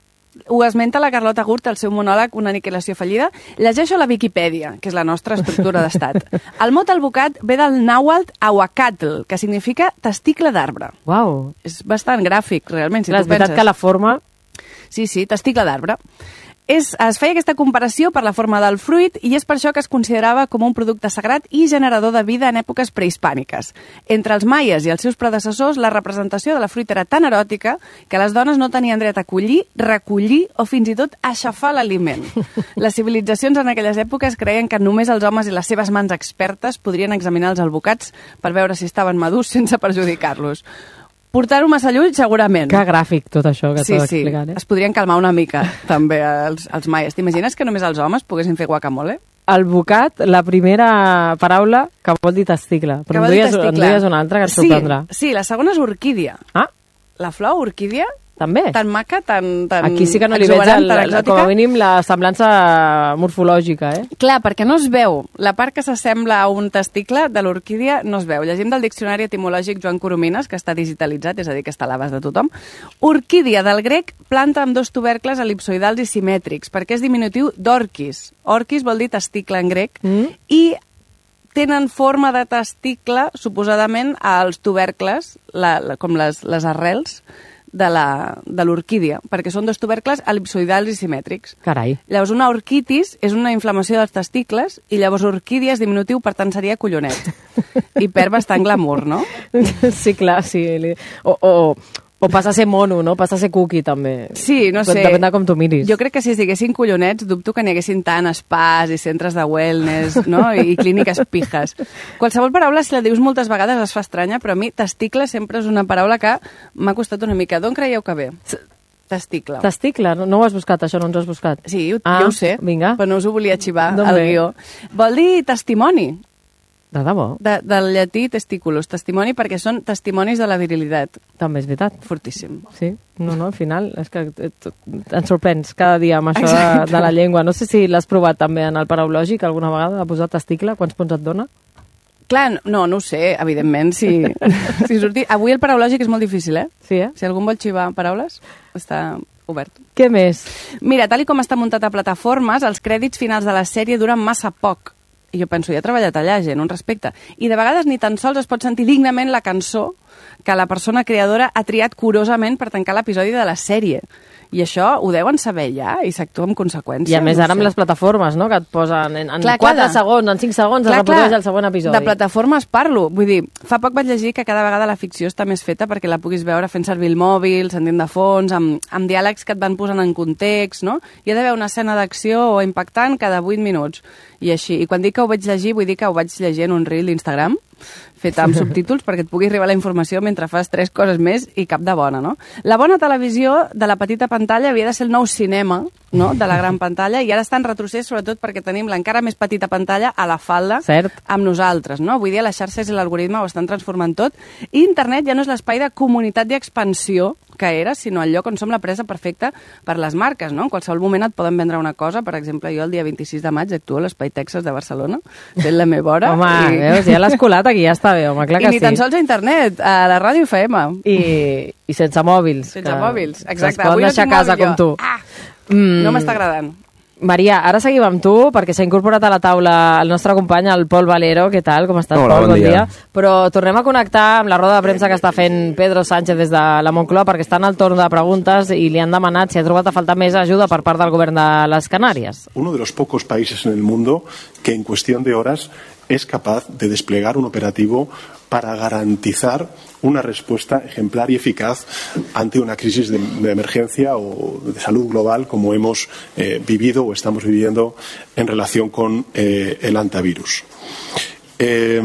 [SPEAKER 15] Ho esmenta la Carlota Gurt al seu monòleg Una aniquilació fallida. Llegeixo la Viquipèdia, que és la nostra estructura d'estat. El mot albocat ve del nàhuatl ahuacatl, que significa testicle d'arbre.
[SPEAKER 2] Uau.
[SPEAKER 15] És bastant gràfic, realment, si
[SPEAKER 2] Clar,
[SPEAKER 15] tu penses.
[SPEAKER 2] És veritat que la forma...
[SPEAKER 15] Sí, sí, testicle d'arbre. És, es feia aquesta comparació per la forma del fruit i és per això que es considerava com un producte sagrat i generador de vida en èpoques prehispàniques. Entre els maies i els seus predecessors, la representació de la fruita era tan eròtica que les dones no tenien dret a collir, recollir o fins i tot aixafar l'aliment. Les civilitzacions en aquelles èpoques creien que només els homes i les seves mans expertes podrien examinar els albocats per veure si estaven madurs sense perjudicar-los. Portar-ho massa lluny, segurament.
[SPEAKER 2] Que gràfic, tot això que
[SPEAKER 15] sí,
[SPEAKER 2] t'ho
[SPEAKER 15] sí.
[SPEAKER 2] explicant, eh?
[SPEAKER 15] Es podrien calmar una mica, també, els, els maies. T'imagines que només els homes poguessin fer guacamole?
[SPEAKER 2] El bocat, la primera paraula que vol dir testicle. Però en duies, en duies una altra que et sorprendrà.
[SPEAKER 15] Sí, sí, la segona és orquídia.
[SPEAKER 2] Ah?
[SPEAKER 15] La flor orquídia...
[SPEAKER 2] També?
[SPEAKER 15] Tan maca, tan, tan
[SPEAKER 2] Aquí sí que no li veig, el, el, com a mínim, la semblança morfològica, eh?
[SPEAKER 15] Clar, perquè no es veu. La part que s'assembla a un testicle de l'orquídia no es veu. Llegim del diccionari etimològic Joan Coromines, que està digitalitzat, és a dir, que està a l'abast de tothom. Orquídia, del grec, planta amb dos tubercles elipsoidals i simètrics, perquè és diminutiu d'orquis. Orquis vol dir testicle en grec, mm. i tenen forma de testicle, suposadament, als tubercles, la, la, com les, les arrels, de l'orquídia, perquè són dos tubercles elipsoidals i simètrics.
[SPEAKER 2] Carai.
[SPEAKER 15] Llavors, una orquitis és una inflamació dels testicles i llavors orquídia és diminutiu, per tant seria collonet. I perd bastant glamour, no?
[SPEAKER 2] Sí, clar, sí. O, o, o passa a ser mono, no? Passa a ser cookie, també.
[SPEAKER 15] Sí, no sé.
[SPEAKER 2] Depèn de com tu miris.
[SPEAKER 15] Jo crec que si es diguessin collonets, dubto que n'hi haguessin tant spas i centres de wellness, no? I clíniques pijes. Qualsevol paraula, si la dius moltes vegades, es fa estranya, però a mi testicle sempre és una paraula que m'ha costat una mica. D'on creieu que ve? Testicle.
[SPEAKER 2] Testicle? No, no ho has buscat, això no ens ho has buscat.
[SPEAKER 15] Sí,
[SPEAKER 2] ah,
[SPEAKER 15] jo ho sé,
[SPEAKER 2] vinga.
[SPEAKER 15] però no us ho volia xivar al guió. Vol dir testimoni.
[SPEAKER 2] De debò?
[SPEAKER 15] De, del llatí testiculus, testimoni, perquè són testimonis de la virilitat.
[SPEAKER 2] També és veritat.
[SPEAKER 15] Fortíssim.
[SPEAKER 2] Sí, no, no, al final és que ens sorprens cada dia amb això de, de la llengua. No sé si l'has provat també en el paraulògic alguna vegada, de posar testicle, quants punts et dona?
[SPEAKER 15] Clar, no, no ho sé, evidentment. Si, si sortir... Avui el paraulògic és molt difícil, eh?
[SPEAKER 2] Sí, eh?
[SPEAKER 15] Si algú vol xivar paraules, està obert.
[SPEAKER 2] Què més?
[SPEAKER 15] Mira, tal i com està muntat a plataformes, els crèdits finals de la sèrie duren massa poc. I jo penso, ja ha treballat allà gent, un respecte. I de vegades ni tan sols es pot sentir dignament la cançó que la persona creadora ha triat curosament per tancar l'episodi de la sèrie. I això ho deuen saber ja i s'actua amb conseqüència.
[SPEAKER 2] I a més
[SPEAKER 15] no
[SPEAKER 2] ara amb
[SPEAKER 15] sé.
[SPEAKER 2] les plataformes, no?, que et posen en, en
[SPEAKER 15] Clar,
[SPEAKER 2] quatre
[SPEAKER 15] clar.
[SPEAKER 2] segons, en cinc segons,
[SPEAKER 15] Clar,
[SPEAKER 2] es reprodueix
[SPEAKER 15] clar.
[SPEAKER 2] el següent episodi.
[SPEAKER 15] De plataformes parlo. Vull dir, fa poc vaig llegir que cada vegada la ficció està més feta perquè la puguis veure fent servir el mòbil, sentint de fons, amb, amb diàlegs que et van posant en context, no? Hi ha d'haver una escena d'acció impactant cada vuit minuts. I així. I quan dic que ho vaig llegir, vull dir que ho vaig llegir en un reel d'Instagram, feta amb subtítols perquè et pugui arribar la informació mentre fas tres coses més i cap de bona, no? La bona televisió de la petita pantalla havia de ser el nou cinema, no?, de la gran pantalla, i ara està en retrocés sobretot perquè tenim l'encara més petita pantalla a la falda.
[SPEAKER 2] Cert.
[SPEAKER 15] Amb nosaltres, no? Vull dir, les xarxes i l'algoritme ho estan transformant tot, i internet ja no és l'espai de comunitat i expansió que era, sinó el lloc on som la presa perfecta per les marques, no? En qualsevol moment et poden vendre una cosa. Per exemple, jo el dia vint-i-sis de maig actuo a l'Espai Texas de Barcelona, fent la meva hora.
[SPEAKER 2] Home,
[SPEAKER 15] i...
[SPEAKER 2] veus, ja l'has colat aquí, ja està bé, home, clar que
[SPEAKER 15] I ni
[SPEAKER 2] sí.
[SPEAKER 15] tan sols a internet, a la ràdio F M.
[SPEAKER 2] I, i sense mòbils.
[SPEAKER 15] Sense
[SPEAKER 2] que
[SPEAKER 15] mòbils, exacte.
[SPEAKER 2] Es poden
[SPEAKER 15] Avui no
[SPEAKER 2] deixar a
[SPEAKER 15] tinc
[SPEAKER 2] casa
[SPEAKER 15] mòbil
[SPEAKER 2] com
[SPEAKER 15] jo.
[SPEAKER 2] tu.
[SPEAKER 15] Ah,
[SPEAKER 2] Mm.
[SPEAKER 15] no m'està agradant.
[SPEAKER 2] Maria, ara seguim amb tu, perquè s'ha incorporat a la taula el nostre company, el Pol Valero. Què tal? Com estàs,
[SPEAKER 16] Hola,
[SPEAKER 2] Pol?
[SPEAKER 16] bon dia.
[SPEAKER 2] Però tornem a connectar amb la roda de premsa que està fent Pedro Sánchez des de la Moncloa, perquè està en el torn de preguntes i li han demanat si ha trobat a faltar més ajuda per part del govern de les Canàries.
[SPEAKER 17] Uno de los pocos países en el mundo que en cuestión de horas es capaz de desplegar un operativo para garantizar una respuesta ejemplar y eficaz ante una crisis de, de emergencia o de salud global como hemos eh, vivido o estamos viviendo en relación con eh, el antivirus. Eh,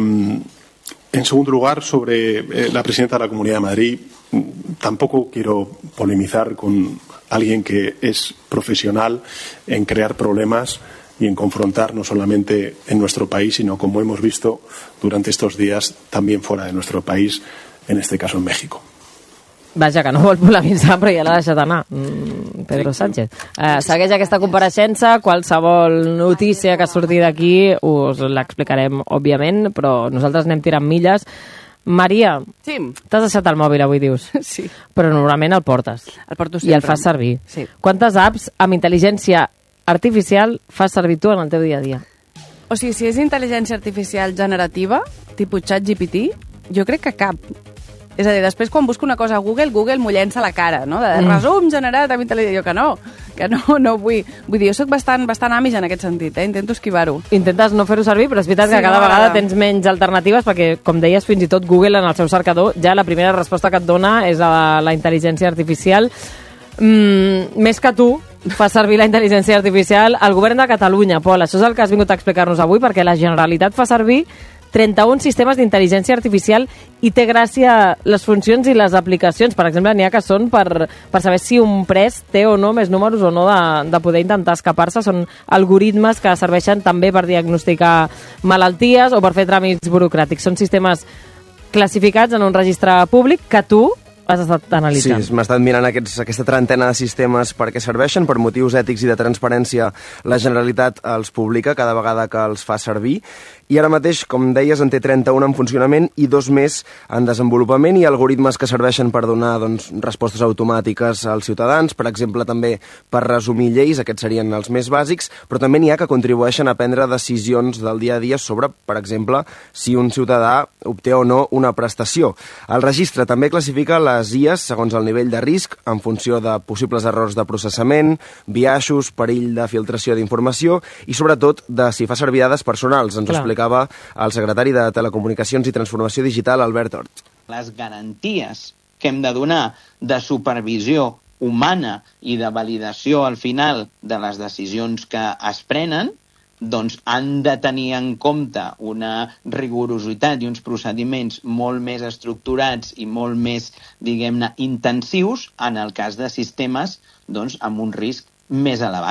[SPEAKER 17] en segundo lugar, sobre eh, la presidenta de la Comunidad de Madrid, tampoco quiero polemizar con alguien que es profesional en crear problemas y en confrontar no solamente en nuestro país, sino, como hemos visto durante estos días, también fuera de nuestro país, en este caso en México.
[SPEAKER 2] Vaja, que no vol polemitzar, però ja l'ha deixat anar, mm, Pedro Sánchez. Eh, segueix aquesta compareixença, qualsevol notícia que surti d'aquí us l'explicarem, òbviament, però nosaltres anem tirant milles. Maria,
[SPEAKER 15] sí.
[SPEAKER 2] T'has deixat el mòbil avui, dius?
[SPEAKER 15] Sí.
[SPEAKER 2] Però normalment el portes.
[SPEAKER 15] El porto
[SPEAKER 2] I el
[SPEAKER 15] sempre.
[SPEAKER 2] fas servir.
[SPEAKER 15] Sí.
[SPEAKER 2] Quantes apps amb intel·ligència artificial fas servir tu en el teu dia a dia?
[SPEAKER 15] O sigui, si és intel·ligència artificial generativa, tipus ChatGPT, jo crec que cap. És a dir, després quan busco una cosa a Google, Google m'ho llença a la cara, no? De
[SPEAKER 2] Mm.
[SPEAKER 15] resum generat amb intel·ligència. Jo que no, que no, no vull. Vull dir, jo soc bastant, bastant amiga en aquest sentit, eh? Intento esquivar-ho.
[SPEAKER 2] Intentes no fer-ho servir, però és veritat
[SPEAKER 15] Sí,
[SPEAKER 2] que cada
[SPEAKER 15] no
[SPEAKER 2] vegada
[SPEAKER 15] m'agrada.
[SPEAKER 2] tens menys alternatives, perquè, com deies, fins i tot Google en el seu cercador, ja la primera resposta que et dona és a la intel·ligència artificial. Mm, més que tu, fa servir la intel·ligència artificial el govern de Catalunya. Pol, això és el que has vingut a explicar-nos avui, perquè la Generalitat fa servir trenta-un sistemes d'intel·ligència artificial i té gràcia les funcions i les aplicacions. Per exemple, n'hi ha que són per, per saber si un pres té o no més números o no de, de poder intentar escapar-se. Són algoritmes que serveixen també per diagnosticar malalties o per fer tràmits burocràtics. Són sistemes classificats en un registre públic que tu has estat analitzant.
[SPEAKER 16] Sí, m'he estat mirant aquests, aquesta trentena de sistemes per què serveixen, per motius ètics i de transparència. La Generalitat els publica cada vegada que els fa servir. I ara mateix, com deies, en té trenta-un en funcionament i dos més en desenvolupament i algoritmes que serveixen per donar doncs, respostes automàtiques als ciutadans, per exemple, també per resumir lleis, aquests serien els més bàsics, però també n'hi ha que contribueixen a prendre decisions del dia a dia sobre, per exemple, si un ciutadà obté o no una prestació. El registre també classifica les I As segons el nivell de risc en funció de possibles errors de processament, biaixos, perill de filtració d'informació i, sobretot, de si fa servir dades personals. Ens ho explica explicava el secretari de Telecomunicacions i Transformació Digital, Albert Hort.
[SPEAKER 18] Les garanties que hem de donar de supervisió humana i de validació al final de les decisions que es prenen, doncs han de tenir en compte una rigorositat i uns procediments molt més estructurats i molt més, diguem-ne, intensius en el cas de sistemes doncs, amb un risc més elevat.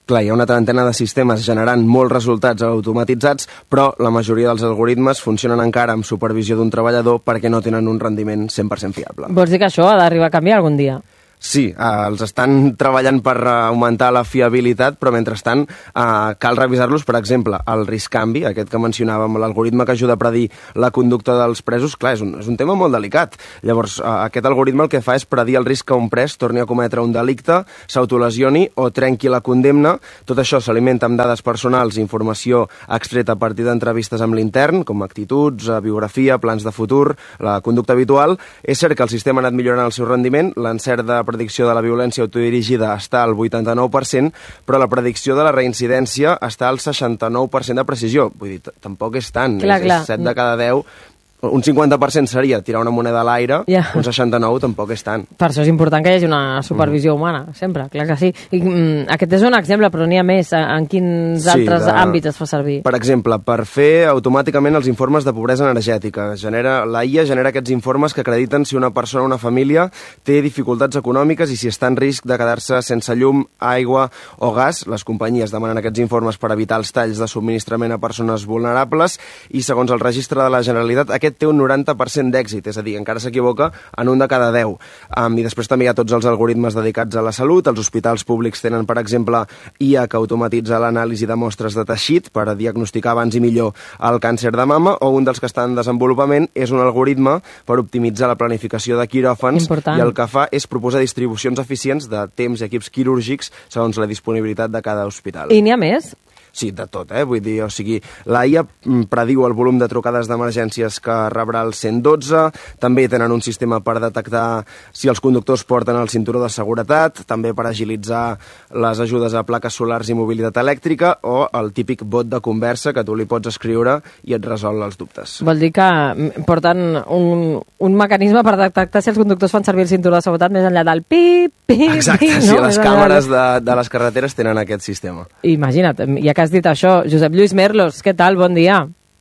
[SPEAKER 16] Clar, hi ha una trentena de sistemes generant molts resultats automatitzats, però la majoria dels algoritmes funcionen encara amb supervisió d'un treballador perquè no tenen un rendiment cent per cent fiable.
[SPEAKER 2] Vols dir que això ha d'arribar a canviar algun dia?
[SPEAKER 16] Sí, eh, els estan treballant per eh, augmentar la fiabilitat, però mentrestant eh, cal revisar-los, per exemple, el risc canvi, aquest que mencionàvem, l'algoritme que ajuda a predir la conducta dels presos, clar, és un, és un tema molt delicat. Llavors, eh, aquest algoritme el que fa és predir el risc que un pres torni a cometre un delicte, s'autolesioni o trenqui la condemna. Tot això s'alimenta amb dades personals, informació extreta a partir d'entrevistes amb l'intern, com actituds, eh, biografia, plans de futur, la conducta habitual. És cert que el sistema ha anat millorant el seu rendiment, l'encert de predicció de la violència autodirigida està al vuitanta-nou per cent, però la predicció de la reincidència està al seixanta-nou per cent de precisió. Vull dir, tampoc és tant,
[SPEAKER 2] clar,
[SPEAKER 16] és,
[SPEAKER 2] clar.
[SPEAKER 16] és set de cada deu. Un cinquanta per cent seria tirar una moneda a l'aire, yeah. Un seixanta-nou tampoc és tant.
[SPEAKER 2] Per això és important que hi hagi una supervisió mm. humana, sempre, clar que sí. I, mm, aquest és un exemple, però n'hi ha més. En quins sí, altres de... àmbits es fa servir?
[SPEAKER 16] Per exemple, per fer automàticament els informes de pobresa energètica. Genera, la I A genera aquests informes que acrediten si una persona o una família té dificultats econòmiques i si està en risc de quedar-se sense llum, aigua o gas. Les companyies demanen aquests informes per evitar els talls de subministrament a persones vulnerables i, segons el registre de la Generalitat, aquest té un noranta per cent d'èxit, és a dir, encara s'equivoca en un de cada deu. Um, I després també hi ha tots els algoritmes dedicats a la salut. Els hospitals públics tenen, per exemple, I A que automatitza l'anàlisi de mostres de teixit per diagnosticar abans i millor el càncer de mama, o un dels que està en desenvolupament és un algoritme per optimitzar la planificació de quiròfans. Important. I el que fa és proposar distribucions eficients de temps i equips quirúrgics segons la disponibilitat de cada hospital.
[SPEAKER 2] I n'hi ha més?
[SPEAKER 16] Sí, de tot, eh? Vull dir, o sigui, la I A prediu el volum de trucades d'emergències que rebrà el cent dotze, també tenen un sistema per detectar si els conductors porten el cinturó de seguretat, també per agilitzar les ajudes a plaques solars i mobilitat elèctrica, o el típic bot de conversa que tu li pots escriure i et resol els dubtes.
[SPEAKER 2] Vol dir que porten un, un mecanisme per detectar si els conductors fan servir el cinturó de seguretat més enllà del pip, pip,
[SPEAKER 16] Exacte,
[SPEAKER 2] pip,
[SPEAKER 16] sí,
[SPEAKER 2] no?
[SPEAKER 16] Les càmeres de, de les carreteres tenen aquest sistema.
[SPEAKER 2] Imagina't, ja que has dit això, Josep Lluís Merlos, què tal? Bon dia.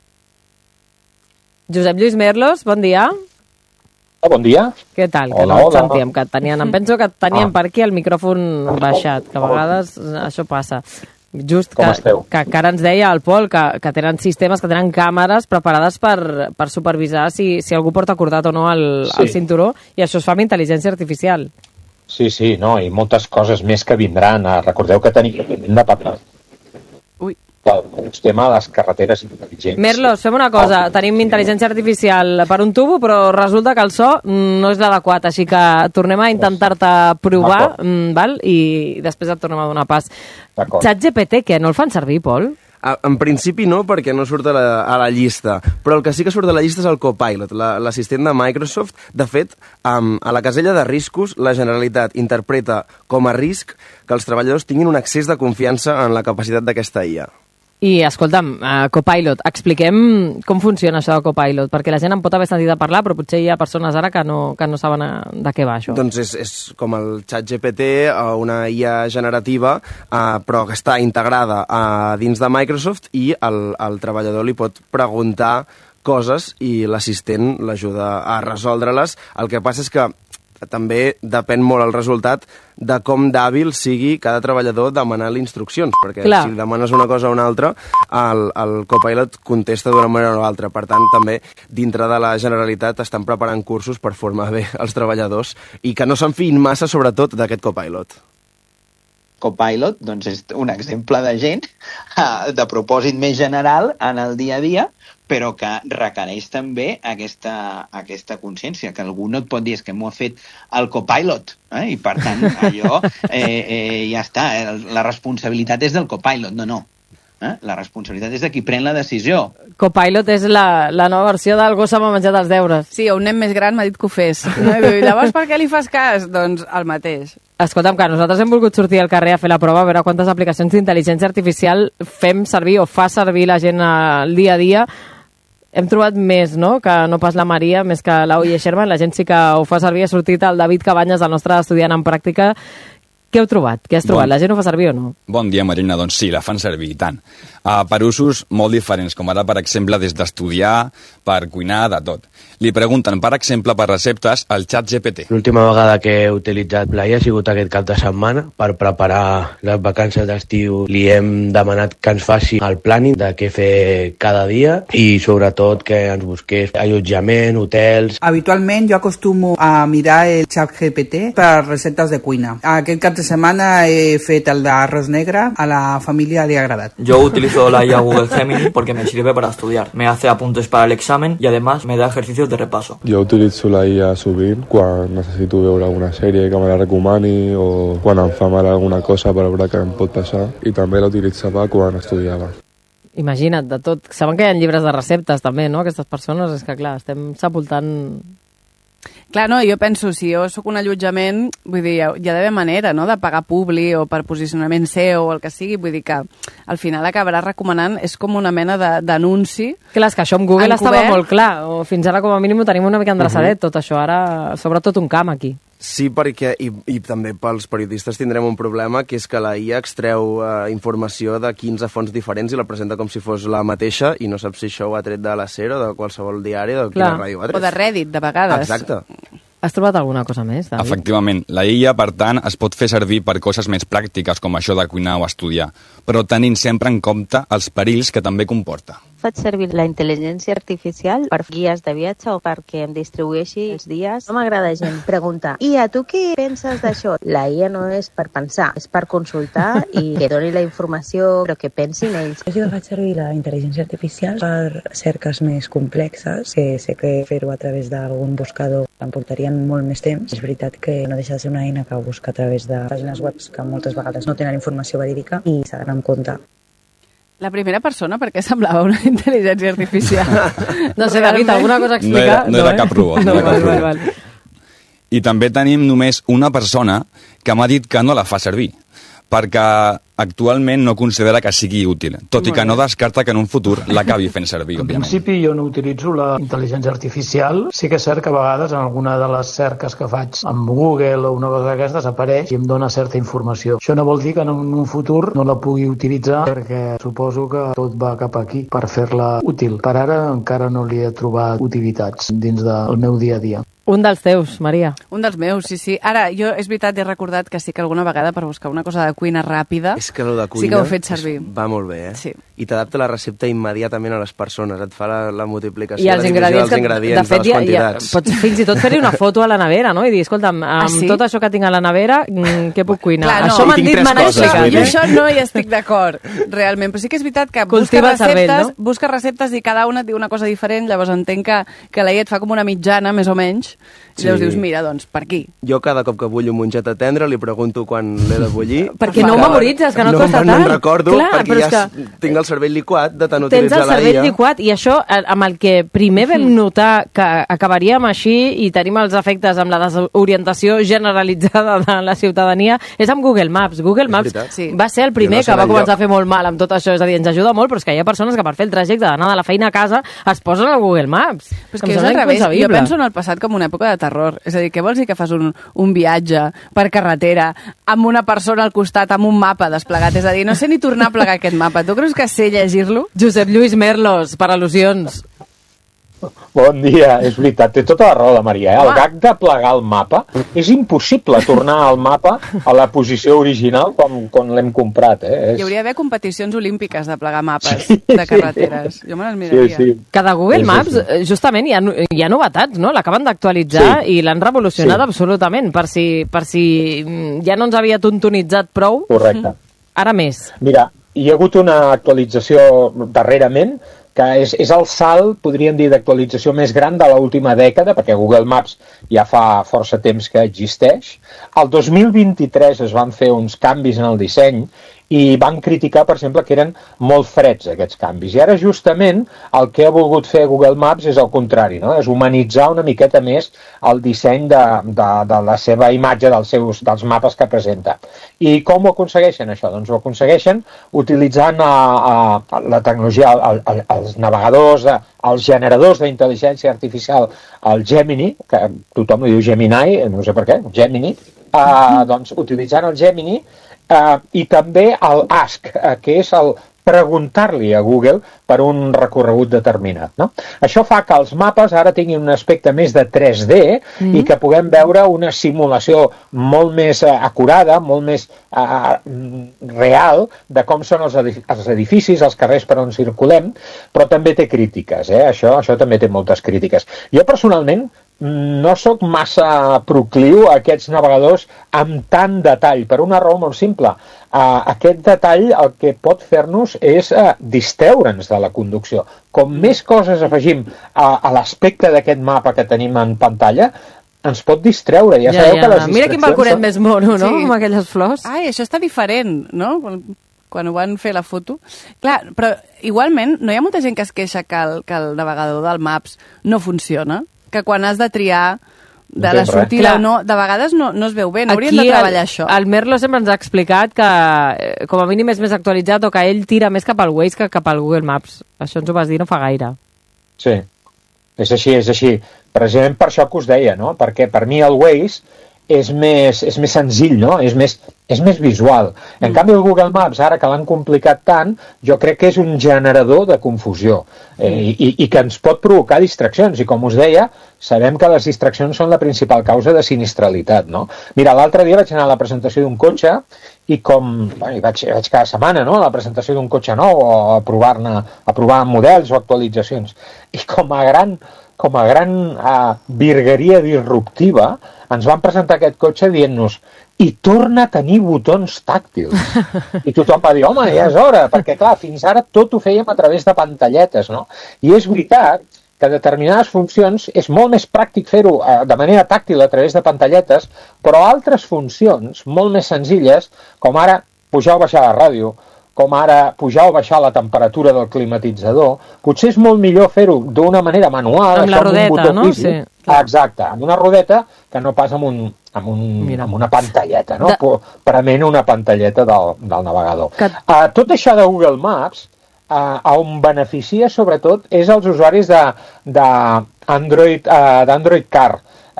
[SPEAKER 2] Josep Lluís Merlos, bon dia.
[SPEAKER 19] Ah, bon dia.
[SPEAKER 2] Què tal?
[SPEAKER 19] Hola,
[SPEAKER 2] que no et
[SPEAKER 19] hola.
[SPEAKER 2] sentíem, que et tenien, em penso que et teníem ah. per aquí el micròfon baixat, que a vegades això passa. Just que, que, que ara ens deia el Pol que, que tenen sistemes, que tenen càmeres preparades per, per supervisar si, si algú porta acordat o no el, sí. el cinturó, i això es fa amb intel·ligència artificial.
[SPEAKER 19] Sí, sí, no, i moltes coses més que vindran. Recordeu que tenim de parlar.
[SPEAKER 2] Ui.
[SPEAKER 19] El tema de les carreteres intel·ligents.
[SPEAKER 2] Merlos, fem una cosa, tenim intel·ligència artificial per un tubo, però resulta que el so no és l'adequat, així que tornem a intentar-te provar, val? I després et tornem a donar pas. ChatGPT, què? No el fan servir, Pol?
[SPEAKER 16] En principi no, perquè no surt a la, a la llista, però el que sí que surt a la llista és el Copilot, l'assistent de Microsoft. De fet, um, a la casella de riscos, la Generalitat interpreta com a risc que els treballadors tinguin un excés de confiança en la capacitat d'aquesta I A.
[SPEAKER 2] I, escolta'm, uh, Copilot, expliquem com funciona això de Copilot, perquè la gent en pot haver sentit a parlar, però potser hi ha persones ara que no, que no saben a, de què va això.
[SPEAKER 16] Doncs és, és com el ChatGPT, una I A generativa, uh, però que està integrada uh, dins de Microsoft, i el, el treballador li pot preguntar coses i l'assistent l'ajuda a resoldre-les. El que passa és que també depèn molt el resultat de com d'hàbil sigui cada treballador demanant instruccions, perquè Clar. si demanes una cosa o una altra, el, el Copilot contesta d'una manera o altra. Per tant, també, dintre de la Generalitat estan preparant cursos per formar bé els treballadors i que no se'n fiïn massa, sobretot, d'aquest Copilot.
[SPEAKER 18] Copilot, doncs és un exemple de gent de propòsit més general en el dia a dia, però que requereix també aquesta, aquesta consciència, que algú no et pot dir és que m'ho ha fet el Copilot, eh? I per tant allò eh, eh, ja està, eh? La responsabilitat és del Copilot, no, no. Eh? La responsabilitat és de qui pren la decisió.
[SPEAKER 2] Copilot és la, la nova versió del gos m'ha menjat els deures.
[SPEAKER 15] Sí, un nen més gran m'ha dit que ho fes. No? I llavors per què li fas cas? Doncs el mateix.
[SPEAKER 2] Escolta'm, que nosaltres hem volgut sortir al carrer a fer la prova, a veure quantes aplicacions d'intel·ligència artificial fem servir o fa servir la gent al dia a dia. Hem trobat més, no?, que no pas la Maria, més que la Oye Sherman. La gent sí que ho fa servir. Ha sortit el David Cabanyes, el nostre estudiant en pràctica. Què heu trobat? Què has trobat? Bon... La gent ho fa servir o no?
[SPEAKER 20] Bon dia, Marina. Doncs sí, la fan servir, i tant. uh, per usos molt diferents, com ara, per exemple, des d'estudiar, per cuinar, de tot. Li pregunten, per exemple, per receptes, al xat G P T.
[SPEAKER 21] L'última vegada que he utilitzat la I A ha sigut aquest cap de setmana per preparar les vacances d'estiu. Li hem demanat que ens faci el planning de què fer cada dia i sobretot que ens busqués allotjament, hotels.
[SPEAKER 22] Habitualment jo acostumo a mirar el xat G P T per receptes de cuina. Aquest cap de setmana he fet el d'arroz negre, a la família li ha agradat.
[SPEAKER 23] Yo utilizo la I A Google Gemini porque me sirve para estudiar. Me hace apuntes para el examen y además me da ejercicios de repaso.
[SPEAKER 24] Jo utilitzo la I A sovint quan necessito veure alguna sèrie que me la recomani o quan em fa mal alguna cosa per veure què em pot passar, i també la utilitzava quan estudiava.
[SPEAKER 2] Imagina't, de tot. Saben que hi ha llibres de receptes també, no? Aquestes persones, és que clar, estem sepultant...
[SPEAKER 15] Clar, no, jo penso, si jo sóc un allotjament, vull dir, hi ha, hi ha d'haver manera, no?, de pagar publi o per posicionament S E O o el que sigui, vull dir que al final acabarà recomanant, és com una mena d'anunci.
[SPEAKER 2] Clar, és que això amb Google
[SPEAKER 15] encobert.
[SPEAKER 2] Estava molt clar, o fins ara com a mínim ho tenim una mica endreçadet, uh -huh. tot això, ara sobretot un camp aquí.
[SPEAKER 16] Sí, perquè, i, i també pels periodistes tindrem un problema, que és que la I A extreu eh, informació de quinze fonts diferents i la presenta com si fos la mateixa i no saps si això ho ha tret de la SER o de qualsevol diari o de quina ràdio ho ha tret.
[SPEAKER 15] O de Reddit, de vegades.
[SPEAKER 16] Exacte.
[SPEAKER 2] Has trobat alguna cosa més, David?
[SPEAKER 20] Efectivament. La I A, per tant, es pot fer servir per coses més pràctiques, com això de cuinar o estudiar, però tenint sempre en compte els perills que també comporta.
[SPEAKER 25] Faig servir la intel·ligència artificial per guies de viatge o perquè em distribueixi els dies. No m'agrada gent preguntar, i a tu què penses d'això? La I A no és per pensar, és per consultar i que doni la informació, però que pensin ells.
[SPEAKER 3] Jo sí que faig servir la intel·ligència artificial per cerques més complexes, que sé que fer-ho a través d'algun buscador em portarien molt més temps. És veritat que no deixa de ser una eina que busca a través de pàgines web que moltes vegades no tenen informació verídica i s'ha d'anar en compte.
[SPEAKER 15] La primera persona, per què semblava una intel·ligència artificial?
[SPEAKER 2] No sé, David, alguna cosa explica?
[SPEAKER 20] No era, no era
[SPEAKER 2] eh?
[SPEAKER 20] cap robot. No, no era cap robot. Val, val. I també tenim només una persona que m'ha dit que no la fa servir, perquè actualment no considera que sigui útil, tot i que no descarta que en un futur l'acabi fent servir,
[SPEAKER 26] En
[SPEAKER 20] òbviament.
[SPEAKER 26] principi jo no utilitzo la intel·ligència artificial. Sí que és cert que a vegades en alguna de les cerques que faig amb Google o una cosa d'aquestes apareix i em dona certa informació. Això no vol dir que en un futur no la pugui utilitzar, perquè suposo que tot va cap aquí per fer-la útil. Per ara encara no li he trobat utilitats dins del meu dia a dia.
[SPEAKER 2] Un dels teus, Maria.
[SPEAKER 15] Un dels meus, sí, sí. Ara, jo, és veritat, he recordat que sí que alguna vegada per buscar una cosa de cuina ràpida
[SPEAKER 16] És que allò de cuina
[SPEAKER 15] sí que ho he fet servir.
[SPEAKER 16] va molt bé, eh?
[SPEAKER 15] Sí.
[SPEAKER 16] I t'adapta la recepta immediatament a les persones, et fa la, la multiplicació,
[SPEAKER 2] I els
[SPEAKER 16] la divisió
[SPEAKER 2] ingredients,
[SPEAKER 16] dels ingredients,
[SPEAKER 2] que, de fet,
[SPEAKER 16] de les
[SPEAKER 2] ja, ja,
[SPEAKER 16] quantitats.
[SPEAKER 2] pots fins i tot fer-hi una foto a la nevera, no? I dir, escolta'm, amb
[SPEAKER 15] Ah, sí?
[SPEAKER 2] tot això que tinc a la nevera, mm, què puc cuinar?
[SPEAKER 15] Clar, no.
[SPEAKER 2] Això m'han
[SPEAKER 15] Tinc
[SPEAKER 2] dit,
[SPEAKER 15] tres
[SPEAKER 2] m'han
[SPEAKER 15] coses,
[SPEAKER 2] explicat.
[SPEAKER 15] Jo això no hi estic d'acord, realment. Però sí que és veritat que busca
[SPEAKER 2] Cultiva el
[SPEAKER 15] receptes,
[SPEAKER 2] cervell, no?
[SPEAKER 15] busca receptes i cada una et diu una cosa diferent, llavors entenc que, que la I A et fa com una mitjana, més o menys, i
[SPEAKER 16] Sí.
[SPEAKER 15] llavors dius, mira, doncs, per aquí.
[SPEAKER 16] Jo cada cop que bullo un mongeta tendre li pregunto quan l'he de bullir.
[SPEAKER 2] Perquè no ho memoritzes, que no et costa
[SPEAKER 16] no,
[SPEAKER 2] tant.
[SPEAKER 16] No em recordo,
[SPEAKER 2] Clar,
[SPEAKER 16] perquè
[SPEAKER 2] però
[SPEAKER 16] ja
[SPEAKER 2] és que
[SPEAKER 16] s- tinc el cervell liquat de tant
[SPEAKER 2] Tens
[SPEAKER 16] utilitzar
[SPEAKER 2] el
[SPEAKER 16] la I
[SPEAKER 2] cervell
[SPEAKER 16] A.
[SPEAKER 2] liquat i això, eh, amb el que primer vam notar que acabaríem així i tenim els efectes amb la desorientació generalitzada de la ciutadania, és amb Google Maps. Google Maps
[SPEAKER 16] veritat.
[SPEAKER 15] Sí.
[SPEAKER 2] va ser el
[SPEAKER 16] Jo
[SPEAKER 2] primer
[SPEAKER 16] no sé
[SPEAKER 2] que va
[SPEAKER 16] l'enlloc.
[SPEAKER 2] començar a fer molt mal amb tot això. És a dir, ens ajuda molt, però és que hi ha persones que per fer el trajecte d'anar de la feina a casa es posen al Google Maps.
[SPEAKER 15] Però és
[SPEAKER 2] Em
[SPEAKER 15] que és
[SPEAKER 2] sembla
[SPEAKER 15] al revés. Jo
[SPEAKER 2] inconcebible.
[SPEAKER 15] penso en el passat com una època de terror. És a dir, què vols dir que fas un, un viatge per carretera amb una persona al costat, amb un mapa desplegat? És a dir, no sé ni tornar a plegar aquest mapa. Tu creus que sé llegir-lo?
[SPEAKER 2] Josep Lluís Merlos, per al·lusions.
[SPEAKER 19] Bon dia, és veritat, té tota la raó la Maria. Eh? El
[SPEAKER 2] Home.
[SPEAKER 19] gag de plegar el mapa, és impossible tornar al mapa a la posició original quan, quan l'hem comprat. Eh? És...
[SPEAKER 15] Hi hauria d'haver competicions olímpiques de plegar mapes de carreteres. Jo me les miraria.
[SPEAKER 19] Sí, sí.
[SPEAKER 2] Que de Google
[SPEAKER 19] Sí, sí,
[SPEAKER 2] Maps,
[SPEAKER 19] sí.
[SPEAKER 2] eh, justament, hi ha, hi ha novetats, no? L'acaben d'actualitzar
[SPEAKER 19] Sí.
[SPEAKER 2] i l'han revolucionat
[SPEAKER 19] Sí.
[SPEAKER 2] absolutament, per si, per si mm, ja no ens havia tontonitzat prou.
[SPEAKER 19] Correcte.
[SPEAKER 2] Ara més.
[SPEAKER 19] Mira, hi ha hagut una actualització darrerament que és, és el salt, podríem dir, d'actualització més gran de l'última dècada, perquè Google Maps ja fa força temps que existeix. El dos mil vint-i-tres es van fer uns canvis en el disseny i van criticar, per exemple, que eren molt freds aquests canvis. I ara justament el que ha volgut fer Google Maps és el contrari, no? És humanitzar una miqueta més el disseny de, de, de la seva imatge, dels, seus, dels mapes que presenta. I com ho aconsegueixen això? Doncs ho aconsegueixen utilitzant a, a, la tecnologia, el, el, els navegadors, els generadors d'intel·ligència artificial, el Gemini, que tothom li diu Gemini, no sé per què, Gemini, eh, doncs utilitzant el Gemini, Uh, i també el Ask, uh, que és el preguntar-li a Google per un recorregut determinat. No? Això fa que els mapes ara tinguin un aspecte més de tres D mm-hmm. i que puguem veure una simulació molt més uh, acurada, molt més uh, real de com són els, edif els edificis, els carrers per on circulem, però també té crítiques. Eh? Això, això també té moltes crítiques. Jo personalment no sóc massa procliu a aquests navegadors amb tant detall, per una raó molt simple. Uh, aquest detall el que pot fer-nos és uh, distreure'ns de la conducció. Com més coses afegim a, a l'aspecte d'aquest mapa que tenim en pantalla, ens pot distreure. Ja, ja sabeu ja. que les
[SPEAKER 2] Mira quin balconet són... més mono, no? Sí. Amb aquelles flors.
[SPEAKER 15] Ai, això està diferent, no? Quan ho van fer la foto. Clar, però igualment no hi ha molta gent que es queixa que el, que el navegador del Maps no funciona? Que quan has de triar de la sortida o no, de vegades no, no es veu bé, no hauríem de treballar
[SPEAKER 2] el,
[SPEAKER 15] això.
[SPEAKER 2] El Merlo sempre ens ha explicat que com a mínim és més actualitzat o que ell tira més cap al Waze que cap al Google Maps. Això ens ho vas dir no fa gaire.
[SPEAKER 19] Sí, és així, és així. Precisament per això que us deia, no? Perquè per mi el Waze és més, és més senzill, no? És més, és més visual. En mm. canvi el Google Maps, ara que l'han complicat tant, jo crec que és un generador de confusió eh, mm. i, i que ens pot provocar distraccions. I com us deia, sabem que les distraccions són la principal causa de sinistralitat, no? Mira, l'altre dia vaig anar a la presentació d'un cotxe i com... Bueno, vaig, vaig cada setmana, no?, a la presentació d'un cotxe nou o a provar-ne, a provar models o actualitzacions. I com a gran... com a gran uh, virgueria disruptiva, ens van presentar aquest cotxe dient-nos i torna a tenir botons tàctils. I tothom va dir, home, ja és hora, perquè clar, fins ara tot ho fèiem a través de pantalletes, no? I és veritat que determinades funcions és molt més pràctic fer-ho uh, de manera tàctil a través de pantalletes, però altres funcions molt més senzilles, com ara pujar o baixar la ràdio, com ara pujar o baixar la temperatura del climatitzador, potser és molt millor fer-ho d'una manera manual,
[SPEAKER 2] amb la rodeta,
[SPEAKER 19] un
[SPEAKER 2] no?
[SPEAKER 19] Físic. Sí. Exacte, amb una rodeta que no pas amb, un, amb, un, amb una pantalleta, no? De... prement una pantalleta del, del navegador. Que... Uh, tot això de Google Maps, uh, on beneficia sobretot és els usuaris de, de Android, uh, d'Android Car.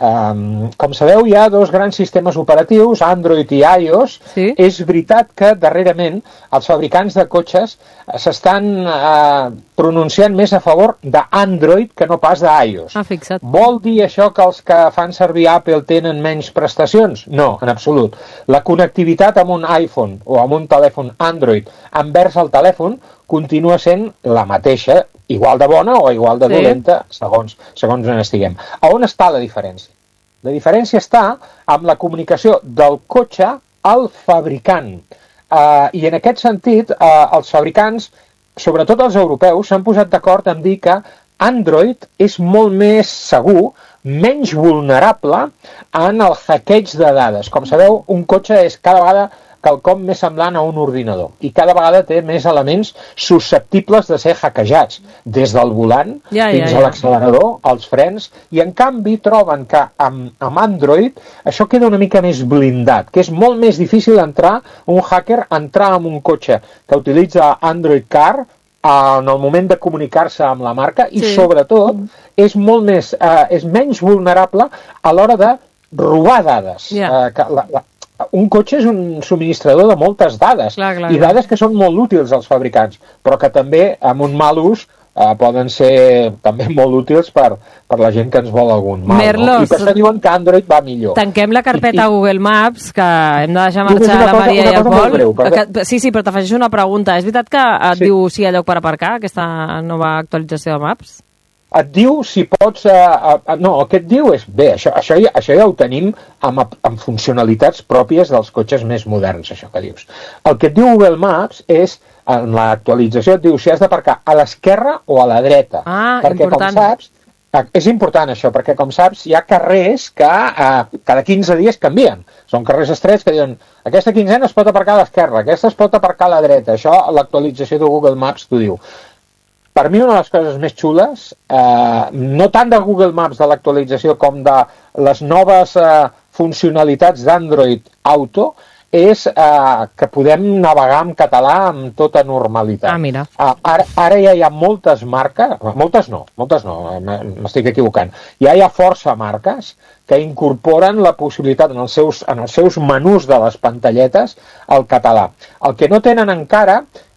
[SPEAKER 19] Um, com sabeu, hi ha dos grans sistemes operatius, Android i iOS. Sí. És veritat que darrerament els fabricants de cotxes s'estan uh, pronunciant més a favor d'Android que no pas d'iOS.
[SPEAKER 2] Ah, fixa't.
[SPEAKER 19] Vol dir això que els que fan servir Apple tenen menys prestacions? No, en absolut. La connectivitat amb un iPhone o amb un telèfon Android envers el telèfon continua sent la mateixa, igual de bona o igual de dolenta, sí. segons, segons on estiguem. A on està la diferència? La diferència està amb la comunicació del cotxe al fabricant. Uh, I en aquest sentit, uh, els fabricants, sobretot els europeus, s'han posat d'acord en dir que Android és molt més segur, menys vulnerable en el hackeig de dades. Com sabeu, un cotxe és cada vegada quelcom més semblant a un ordinador i cada vegada té més elements susceptibles de ser hackejats, des del volant ja, fins ja, ja. a l'accelerador, als frens, i en canvi troben que amb, amb Android això queda una mica més blindat, que és molt més difícil entrar, un hacker entrar en un cotxe que utilitza Android Car en el moment de comunicar-se amb la marca i sí. sobretot és molt més, eh, és menys vulnerable a l'hora de robar dades. Yeah. Eh, que la, la, un cotxe és un subministrador de moltes dades clar, clar, i dades que són molt útils als fabricants, però que també amb un mal ús eh, poden ser també molt útils per, per la gent que ens vol algun mal.
[SPEAKER 2] Merlos,
[SPEAKER 19] no? I per això diuen que Android va millor.
[SPEAKER 2] Tanquem la carpeta I, i... Google Maps, que hem de deixar marxar la cosa, Maria i el Pol. Breu, perquè... que, sí, sí, però t'afegeixo una pregunta. És veritat que et sí. diu si hi ha lloc per aparcar, aquesta nova actualització de Maps?
[SPEAKER 19] Et diu si pots... Uh, uh, no, el que et diu és... Bé, això, això, ja, això ja ho tenim amb, amb funcionalitats pròpies dels cotxes més moderns, això que dius. El que et diu Google Maps és, en l'actualització, et diu si has d'aparcar a l'esquerra o a la dreta.
[SPEAKER 2] Ah,
[SPEAKER 19] perquè,
[SPEAKER 2] important.
[SPEAKER 19] Com saps, és important això, perquè, com saps, hi ha carrers que uh, cada quinze dies canvien. Són carrers estrets que diuen aquesta quinzena es pot aparcar a l'esquerra, aquesta es pot aparcar a la dreta. Això, l'actualització de Google Maps t'ho diu. Per mi una de les coses més xules, eh, no tant de Google Maps de l'actualització com de les noves eh, funcionalitats d'Android Auto, és eh, que podem navegar en català amb tota normalitat.
[SPEAKER 2] Ah, mira.
[SPEAKER 19] Eh, ara, ara ja hi ha moltes marques, moltes no, moltes no, m'estic equivocant, ja hi ha força marques que incorporen la possibilitat en els seus, en els seus menús de les pantalletes al català. El que no tenen encara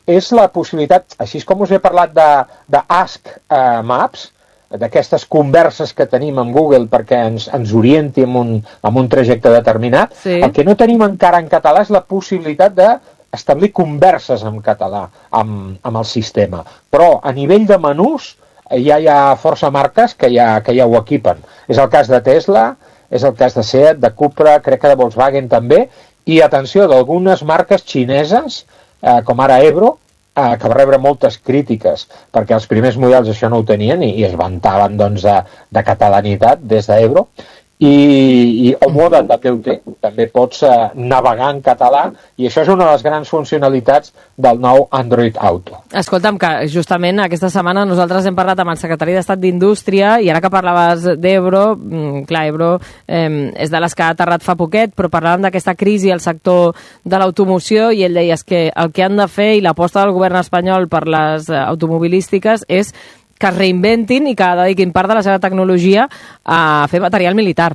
[SPEAKER 19] és la possibilitat, així com us he parlat de, de Ask uh, Maps, d'aquestes converses que tenim amb Google perquè ens, ens orienti en un, en un trajecte determinat, sí. El que no tenim encara en català és la possibilitat d'establir converses en català amb, amb el sistema. Però a nivell de menús ja hi ha força marques que ja, que ja ho equipen. És el cas de Tesla, és el cas de Seat, de Cupra, crec que de Volkswagen també, i atenció, d'algunes marques xineses, eh, com ara Ebro, eh, que va rebre moltes crítiques, perquè els primers models això no ho tenien i, i es vantaven doncs, de, de catalanitat des d'Ebro, i, i Omoda també ho té, també pots eh, navegar en català, i això és una de les grans funcionalitats del nou Android Auto.
[SPEAKER 2] Escolta'm, que justament aquesta setmana nosaltres hem parlat amb el secretari d'Estat d'Indústria, i ara que parlaves d'Ebro, clar, Ebro eh, és de les que ha aterrat fa poquet, però parlàvem d'aquesta crisi al sector de l'automoció, i ell deia que el que han de fer, i l'aposta del govern espanyol per les automobilístiques, és que es reinventin i que dediquin part de la seva tecnologia a fer material militar.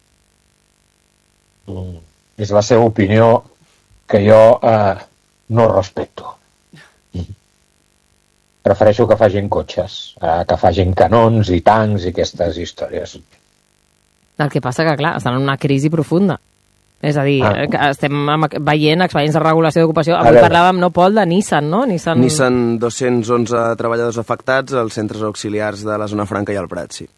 [SPEAKER 19] Mm. És la seva opinió, que jo eh, no respecto. Mm. Prefereixo que facin cotxes, eh, que facin canons i tancs i aquestes històries.
[SPEAKER 2] El que passa que, clar, estan en una crisi profunda. És a dir, ah. que estem veient expedients de regulació d'ocupació. Avui parlàvem, no, Pol, de Nissan, no? Nissan...
[SPEAKER 16] Nissan, dos-cents onze treballadors afectats als centres auxiliars de la zona franca i al Prat, sí.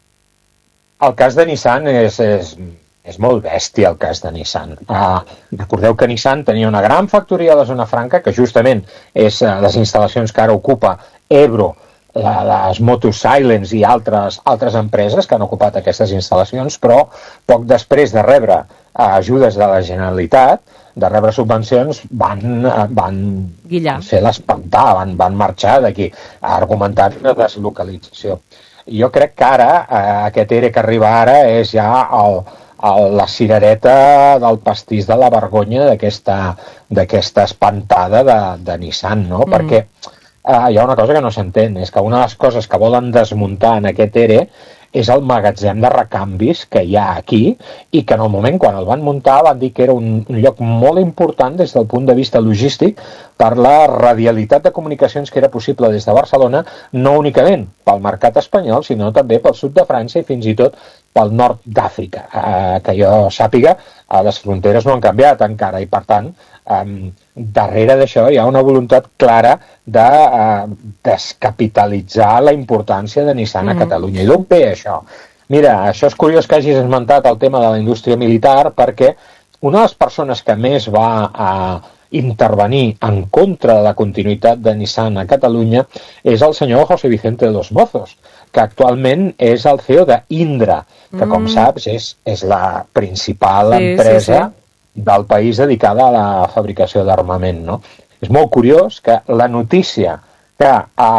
[SPEAKER 19] El cas de Nissan és, és, és molt bèstia, el cas de Nissan. Ah, recordeu que Nissan tenia una gran factoria a la zona franca, que justament és les instal·lacions que ara ocupa Ebro, la, les Motus Silence i altres, altres empreses que han ocupat aquestes instal·lacions, però poc després de rebre ajudes de la Generalitat, de rebre subvencions, van, van fer l'espantar, van, van marxar d'aquí, argumentant una deslocalització. Jo crec que ara, aquest E R E que arriba ara, és ja el, el, la cirereta del pastís de la vergonya d'aquesta espantada de, de Nissan, no? Mm. Perquè eh, hi ha una cosa que no s'entén, és que una de les coses que volen desmuntar en aquest E R E és el magatzem de recanvis que hi ha aquí, i que en el moment quan el van muntar van dir que era un, un lloc molt important des del punt de vista logístic per la radialitat de comunicacions que era possible des de Barcelona, no únicament pel mercat espanyol, sinó també pel sud de França i fins i tot pel nord d'Àfrica. Eh, que jo sàpiga, eh, les fronteres no han canviat encara, i per tant, eh, darrere d'això hi ha una voluntat clara de eh, descapitalitzar la importància de Nissan a Catalunya. I d'on ve això? Mira, això és curiós que hagis esmentat el tema de la indústria militar, perquè una de les persones que més va a intervenir en contra de la continuïtat de Nissan a Catalunya és el senyor José Vicente de los Mozos, que actualment és el C E O d'Indra, que com mm. saps és, és la principal sí, empresa sí, sí. del país dedicada a la fabricació d'armament, no? És molt curiós que la notícia que a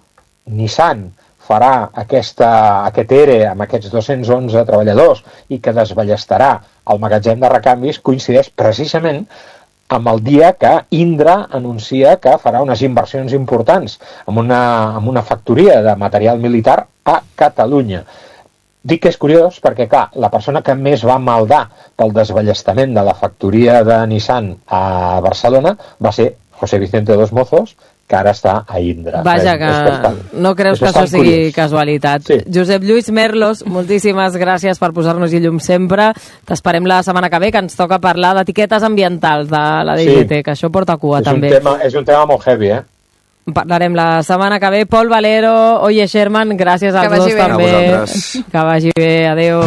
[SPEAKER 19] Nissan farà aquesta, aquest E R E amb aquests dos-cents onze treballadors i que desballestarà el magatzem de recanvis coincideix precisament amb el dia que Indra anuncia que farà unes inversions importants en una, en una factoria de material militar a Catalunya. Dic que és curiós perquè, clar, la persona que més va maldar pel desballestament de la factoria de Nissan a Barcelona va ser José Vicente de los Mozos, que ara està a Indra.
[SPEAKER 2] Vaja, que bastant, no creus que això sigui curiós. Casualitat. Sí. Josep Lluís Merlos, moltíssimes gràcies per posar-nos-hi llum sempre. T'esperem la setmana que ve, que ens toca parlar d'etiquetes ambientals de la D G T, sí. que això porta cua
[SPEAKER 19] és
[SPEAKER 2] també.
[SPEAKER 19] Un tema, és un tema molt heavy, eh?
[SPEAKER 2] Parlarem la setmana que ve. Pol Valero, Oye Sherman, gràcies als dos
[SPEAKER 16] bé.
[SPEAKER 2] també.
[SPEAKER 16] A
[SPEAKER 2] que vagi bé, adeu.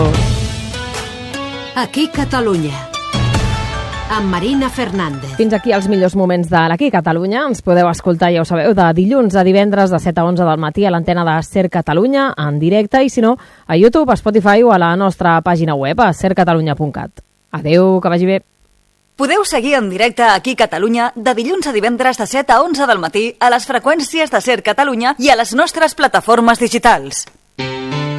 [SPEAKER 1] Aquí Catalunya, amb Marina Fernández.
[SPEAKER 2] Fins aquí els millors moments de l'Aquí Catalunya. Ens podeu escoltar, ja ho sabeu, de dilluns a divendres de set a onze del matí a l'antena de Ser Catalunya en directe, i si no, a YouTube, a Spotify o a la nostra pàgina web a ser catalunya punt cat. Adeu, que vagi bé.
[SPEAKER 1] Podeu seguir en directe Aquí Catalunya de dilluns a divendres de set a onze del matí a les freqüències de Ser Catalunya i a les nostres plataformes digitals.